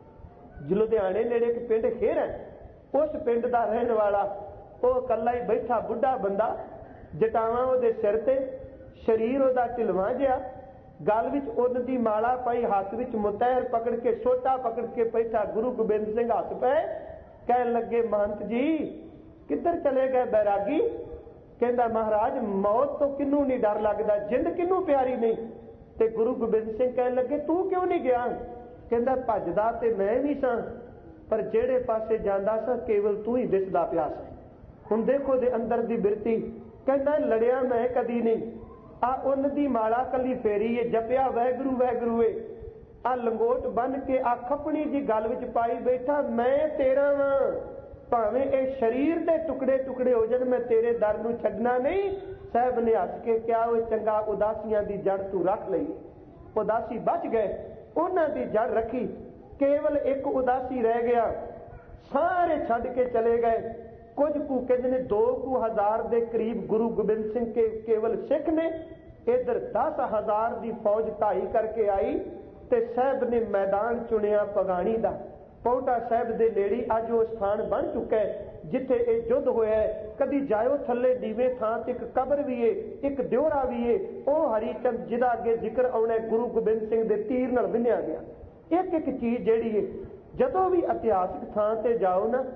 Speaker 1: ਲੁਧਿਆਣੇ ਨੇੜੇ ਇੱਕ ਪਿੰਡ ਖੇਰ ਹੈ, ਉਸ ਪਿੰਡ ਦਾ ਰਹਿਣ ਵਾਲਾ, ਉਹ ਇਕੱਲਾ ਹੀ ਬੈਠਾ ਬੁੱਢਾ ਬੰਦਾ, ਜਟਾਵਾਂ ਉਹਦੇ ਸਿਰ ਤੇ, ਸਰੀਰ ਉਹਦਾ ਢਿਲਵਾਂ ਜਿਹਾ, ਗਲ ਵਿੱਚ ਉੱਨ ਦੀ ਮਾਲਾ ਪਾਈ, ਹੱਥ ਵਿੱਚ ਮੁਤਹਿਰ ਪਕੜ ਕੇ ਸੋਟਾ ਪਕੜ ਕੇ ਬੈਠਾ। ਗੁਰੂ ਗੋਬਿੰਦ ਸਿੰਘ ਹੱਥ ਪਏ, ਕਹਿਣ ਲੱਗੇ ਮਹੰਤ ਜੀ ਕਿੱਧਰ ਚਲੇ ਗਏ ਬੈਰਾਗੀ? ਕਹਿੰਦਾ ਮਹਾਰਾਜ ਮੌਤ ਤੋਂ ਕਿਹਨੂੰ ਨਹੀਂ ਡਰ ਲੱਗਦਾ, ਜਿੰਦ ਕਿਹਨੂੰ ਪਿਆਰੀ ਨਹੀਂ। ਤੇ ਗੁਰੂ ਗੋਬਿੰਦ ਸਿੰਘ ਕਹਿਣ ਲੱਗੇ ਤੂੰ ਕਿਉਂ ਨਹੀਂ ਗਿਆ? ਕਹਿੰਦਾ ਭੱਜਦਾ ਤੇ ਮੈਂ ਵੀ ਸਾਂ, ਪਰ ਜਿਹੜੇ ਪਾਸੇ ਜਾਂਦਾ ਸਾਂ ਕੇਵਲ ਤੂੰ ਹੀ ਦਿਸਦਾ ਪਿਆ ਸੀ। ਹੁਣ ਦੇਖੋ ਦੇ ਅੰਦਰ ਦੀ ਬਿਰਤੀ। ਕਹਿੰਦਾ ਲੜਿਆ ਮੈਂ ਕਦੀ ਨਹੀਂ, ਆ ਉੱਨ ਦੀ ਮਾਲਾ ਕੱਲੀ ਫੇਰੀ ਏ, ਜਪਿਆ ਵਾਹਿਗੁਰੂ ਵਾਹਿਗੁਰੂ ਏ, ਆ ਲੰਗੋਟ ਬੰਨ ਕੇ ਆ ਖਪਣੀ ਜੀ ਗਲ ਵਿੱਚ ਪਾਈ ਬੈਠਾ, ਮੈਂ ਤੇਰਾ ਵਾਂ, ਭਾਵੇਂ ਇਹ ਸਰੀਰ ਦੇ ਟੁਕੜੇ ਟੁਕੜੇ ਹੋ ਜਾਣ ਮੈਂ ਤੇਰੇ ਦਰ ਨੂੰ ਛੱਡਣਾ ਨਹੀਂ। ਸਾਹਿਬ ਨੇ ਹੱਸ ਕੇ ਕਿਹਾ ਉਹ ਚੰਗਾ ਉਦਾਸੀਆਂ ਦੀ ਜੜ ਤੂੰ ਰੱਖ ਲਈ। ਉਦਾਸੀ ਬਚ ਗਏ, ਉਹਨਾਂ ਦੀ ਜੜ ਰੱਖੀ, ਕੇਵਲ ਇੱਕ ਉਦਾਸੀ ਰਹਿ ਗਿਆ, ਸਾਰੇ ਛੱਡ ਕੇ ਚਲੇ ਗਏ। ਕੁਝ ਕੁ ਕਹਿੰਦੇ ਨੇ ਦੋ ਕੁ ਹਜ਼ਾਰ ਦੇ ਕਰੀਬ ਗੁਰੂ ਗੋਬਿੰਦ ਸਿੰਘ ਕੇ ਕੇਵਲ ਸਿੱਖ ਨੇ। ਇਧਰ ਦਸ ਹਜ਼ਾਰ ਦੀ ਫੌਜ ਢਾਈ ਕਰਕੇ ਆਈ ਤੇ ਸਾਹਿਬ ਨੇ ਮੈਦਾਨ ਚੁਣਿਆ ਪਗਾਣੀ ਦਾ। ਪੌਂਟਾ ਸਾਹਿਬ ਦੇ ਨੇੜੇ ਅੱਜ ਉਹ ਸਥਾਨ ਬਣ ਚੁੱਕਾ ਹੈ ਜਿੱਥੇ ਇਹ ਯੁੱਧ ਹੋਇਆ। ਕਦੀ ਜਾਇਓ ਥੱਲੇ ਨੀਵੇਂ ਥਾਂ ਤੇ ਇੱਕ ਕਬਰ ਵੀ ਏ, ਇੱਕ ਦਿਉਰਾ ਵੀ ਏ, ਉਹ ਹਰੀਚੰਦ ਜਿਹਦਾ ਅੱਗੇ ਜ਼ਿਕਰ ਆਉਣਾ ਗੁਰੂ ਗੋਬਿੰਦ ਸਿੰਘ ਦੇ ਤੀਰ ਨਾਲ ਵਿੰਨਿਆ ਗਿਆ। ਇੱਕ ਇੱਕ ਚੀਜ਼ ਜਿਹੜੀ ਏ, ਜਦੋਂ ਵੀ ਇਤਿਹਾਸਿਕ ਥਾਂ ਤੇ ਜਾਓ ਨਾ,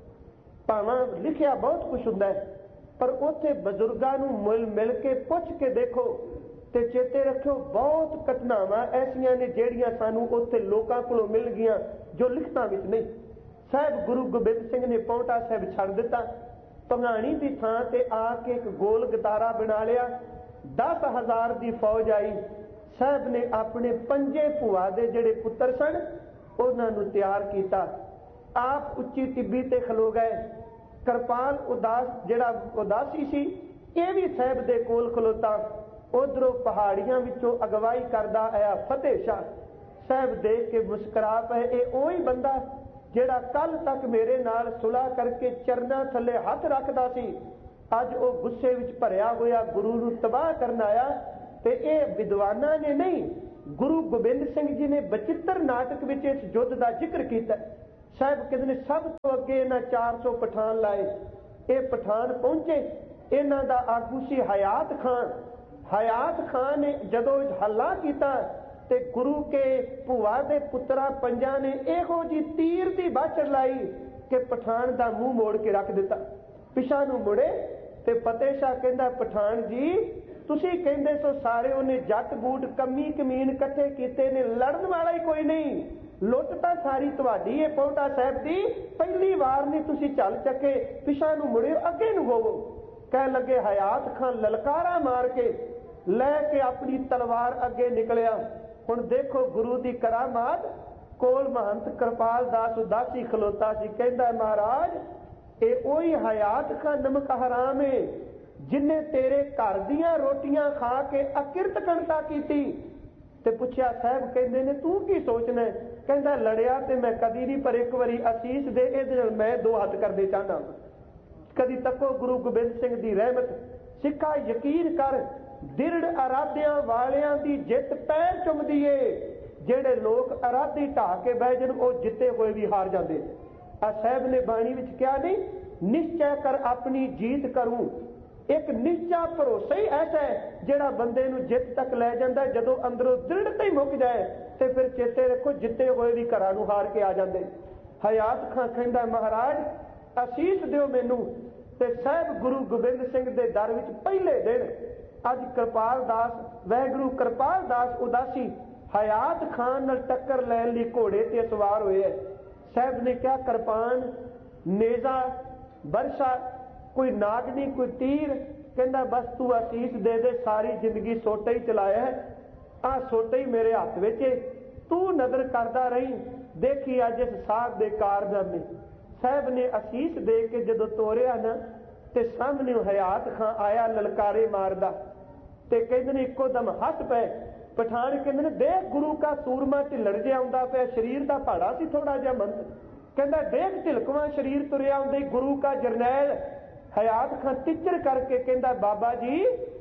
Speaker 1: ਭਾਵੇਂ ਲਿਖਿਆ ਬਹੁਤ ਕੁਛ ਹੁੰਦਾ ਹੈ, ਪਰ ਉੱਥੇ ਬਜ਼ੁਰਗਾਂ ਨੂੰ ਮਿਲ ਮਿਲ ਕੇ ਪੁੱਛ ਕੇ ਦੇਖੋ ਤੇ ਚੇਤੇ ਰੱਖਿਓ ਬਹੁਤ ਘਟਨਾਵਾਂ ਐਸੀਆਂ ਨੇ ਜਿਹੜੀਆਂ ਸਾਨੂੰ ਉੱਥੇ ਲੋਕਾਂ ਕੋਲੋਂ ਮਿਲ ਗਈਆਂ ਜੋ ਲਿਖਤਾਂ ਵਿੱਚ ਨਹੀਂ। ਸਾਹਿਬ ਗੁਰੂ ਗੋਬਿੰਦ ਸਿੰਘ ਨੇ ਪੌਂਟਾ ਸਾਹਿਬ ਛੱਡ ਦਿੱਤਾ, ਭੰਗਾਣੀ ਦੀ ਥਾਂ ਤੇ ਆ ਕੇ ਇੱਕ ਗੋਲ ਗਦਾਰਾ ਬਣਾ ਲਿਆ। ਦਸ ਹਜ਼ਾਰ ਦੀ ਫੌਜ ਆਈ। ਸਾਹਿਬ ਨੇ ਆਪਣੇ ਪੰਜੇ ਭੂਆ ਦੇ ਜਿਹੜੇ ਪੁੱਤਰ ਸਨ ਉਹਨਾਂ ਨੂੰ ਤਿਆਰ ਕੀਤਾ, ਆਪ ਉੱਚੀ ਟਿੱਬੀ ਤੇ ਖਲੋ ਗਏ। ਕਿਰਪਾਲ ਉਦਾਸ ਜਿਹੜਾ ਉਦਾਸੀ ਸੀ ਇਹ ਵੀ ਸਾਹਿਬ ਦੇ ਕੋਲ ਖਲੋਤਾ। ਉਧਰੋਂ ਪਹਾੜੀਆਂ ਵਿੱਚੋਂ ਅਗਵਾਈ ਕਰਦਾ ਆਇਆ ਫਤਿਹ ਸ਼ਾਹ साहब देख के मुस्कुरा पे, ये वही बंदा जिहड़ा कल तक मेरे नाल सुलह करके चरना थले हथ रखदा सी, अज वो गुस्से विच भरिया होया गुरु नूं तबाह करन आया। ते ये विद्वानां ने नहीं, गुरु गोबिंद सिंह जी ने बचित्र नाटक विच इस युद्ध का जिक्र किया। साहब कहते ने सब तो अगे इन्हां चार सौ पठान लाए। ये पठान पहुंचे, इन्हां दा आगू सी हयात खान। हयात खान ने जदों हल्ला किया ते गुरु के भूआ दे पुत्रा पंजा ने इहो जी तीर दी बाछड़ लाई कि पठान दा मुंह मोड़ के रख दिता। पिछा नूं मुड़े ते फतेह शाह कहंदा, पठान जी तुसी कहंदे सो सारे उन्हें जट बूट कमी कमीन इकट्ठे कीते ने, लड़न वाला ही कोई नहीं, लुट तां सारी तुहाडी है पौंटा साहब दी, पहली वार नहीं तुसी चल चके, पिछा नूं मुड़ियो अगे नूं होवो। कह लगे हयात खान ललकारा मार के लैके अपनी तलवार अगे निकलिया। हुण देखो गुरु दी करामात। कोल महंत कृपाल दास उदासी खलोता सी, कहंदा महाराज ये वही हयात खान नमक हराम है जिन्हें तेरे घर दियां रोटियां खा के अकिरत कंटा की। ते पुछया साहब कहंदे ने तू की सोचना? कहंदा लड़िया ते मैं कदी नहीं, पर एक बारी असीस दे इहदे नाल मैं दो हथ करदे चाहना। कदी तको गुरु गोबिंद सिंह दी रहमत। सिखा यकीन कर, दिरड़ अराधियां वालियां दी जित पैर चुमदी है। जेड़े लोग अराधी ढा के बह जन वो जिते हुए भी हार जाते। आ साहब ने बाणी विच क्या नहीं, निश्चय कर अपनी जीत करूं। एक निश्चा भरोसा ही ऐसा है जिहड़ा बंदे नूं जित तक लै जांदा। जदों अंदरों दृढ़ता ही मुक जाए तो फिर चेते रखो जिते हुए भी घरां नूं हार के आ जाते। हयात खां कहंदा महाराज असीस दिओ मैनू। ते साहब गुरु गोबिंद सिंह दे दर विच पहले दिन अज कृपाल दास वाहिगुरू कृपाल दास उदासी हयात खान नाल टक्कर लैण लई घोड़े ते सवार होए। साहब ने क्या कृपान नेजा बरसा कोई नागनी कोई तीर, कहंदा बस तू असीस दे दे, सारी जिंदगी सोटा ही चलाया है, आ सोटा ही मेरे हाथ विच है, तू नजर करदा रही, देखी अज इस साहब दे कारनामे। साहब ने असीस दे के जदों तोरिया ना ते सामने हयात खां आया ललकारे मारदा ते कहंदे ने इक्को दम हस पे। पठान कहंदे ने देख गुरु का सूरमा ढिलड़ जिहा आउंदा पिया, शरीर दा भाड़ा सी थोड़ा जिहा मंद। कहंदा देख ढिलकवां शरीर तुरिया आउंदे गुरु का जरनैल। हयात खां तिचर करके कहंदा बाबा जी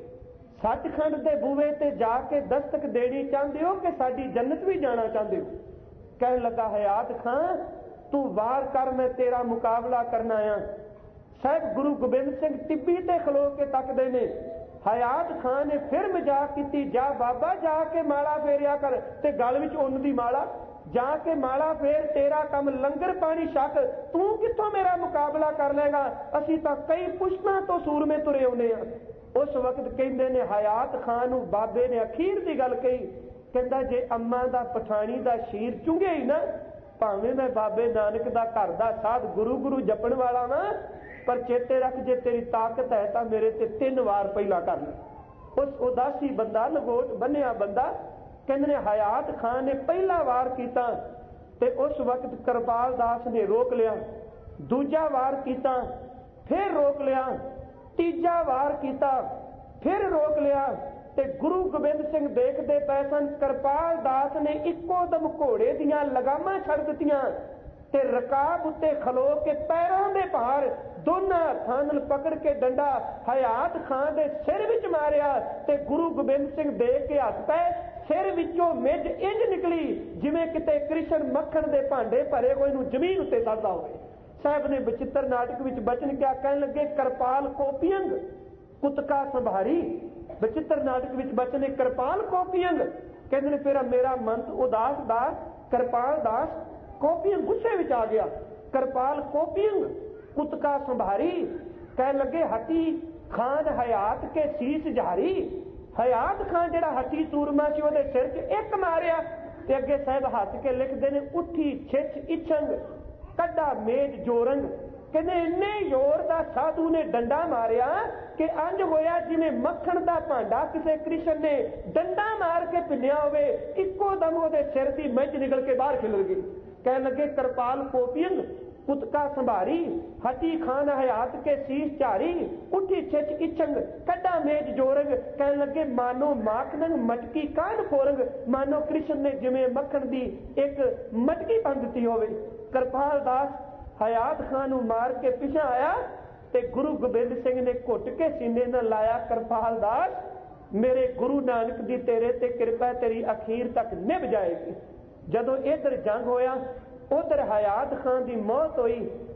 Speaker 1: सचखंड दे बूहे ते जाके दस्तक देनी चाहते हो कि साडी जन्नत भी जाना चाहते हो? कहन लगा हयात खां तू वार कर, मैं तेरा मुकाबला करना आया। साहब गुरु गोबिंद सिंह टिब्बी ते खलो के तकदे ने। हयात खान ने फिर मजाक की, जा बाबा जाके माला फेरिया कर, ते गल विच उन दी माला, जाके माला फेर, तेरा कम लंगर पानी छक, तू कित्थों मेरा मुकाबला कर लेगा? असीं तां कई पुश्तां तो सूरमे तुरे आउंदे आ। उस वक्त कहंदे ने हयात खान नूं बाबे ने अखीर दी गल कही, कहंदा जे अम्मा दा पठानी दा शीर चुंगे ही ना, भावें मैं बाबे नानक दा घर दा साध गुरु गुरु जपण वाला वां, पर चेते रख जे तेरी ताकत है तां मेरे ते तीन वार पहला कर ले। उस उदासी बंदा लंगोट बन्निया बंदा कहंदे ने हयात खान ने पहला वार कीता ते उस वक्त कृपाल दास ने रोक लिया। दूजा वार कीता फिर रोक लिया, तीजा वार कीता फिर रोक लिया ते गुरु गोबिंद सिंह देखदे पए सन। कृपाल दास ने इक्को दम घोड़े दियां लगामां छड़ दित्तियां ते रकाब उत्ते खलो के पैरों दे भार दोनों हत्थां नाल पकड़ के डंडा हयात खान दे सिर विच मारिया ते गुरु गोबिंद सिंह देख के हस पए। सिर विचों मिज इंज निकली जिवें किते कृष्ण मक्खण दे भांडे भरे होए नूं जमीन उत्ते सड़दा होवे। साहब ने बचित्र नाटक विच बचन क्या कहन लगे, कृपाल कोपियंग कुतका संभारी। बचित्र नाटक विच बचन कृपाल कोपियंग कहंदे ने फिर मेरा मंत उदास दास कृपाल दास कोपियंग गुस्से विच आ गया। कृपाल कोपियंग कुतका संभारी कहन लगे हटी खान हयात के शीश जहारी। हयात खान जिहड़ा हटी सूरमा सी उहदे सिर च एक मारिया ते अगे साहब हੱਥ के लिखदे ने उठी छिछ इछंग कड्डा मेज जोरंग। कहंदे इन्ने जोर दा साधु ने डंडा मारिया कि अंज होया जिवें मक्खण दा भांडा किसे कृष्ण ने डंडा मार के पिन्निया होवे, इक्को दम उहदे सिर दी मिंज निकल के बाहर खिलर गई। कहन लगे कृपाल कोपियंग पुतका संभारी, हटी खान हयात के शीश चारी, उठी छिच इछंग कड्डा मेज जोरंग, कहन लगे मानो माखनंग मटकी कान फोरंग, मानो कृष्ण ने जिवें मक्खन दी एक मटकी बन दिती होवे। कृपाल दास हयात खान नूं मार के पिछा आया ते गुरु गोबिंद सिंह ने घुट के सीने नाल लाया, कृपाल दास मेरे गुरु नानक दी तेरे ते कृपा तेरी अखीर तक निभ जाएगी। जदों इधर जंग होया उधर हयात खान की मौत हुई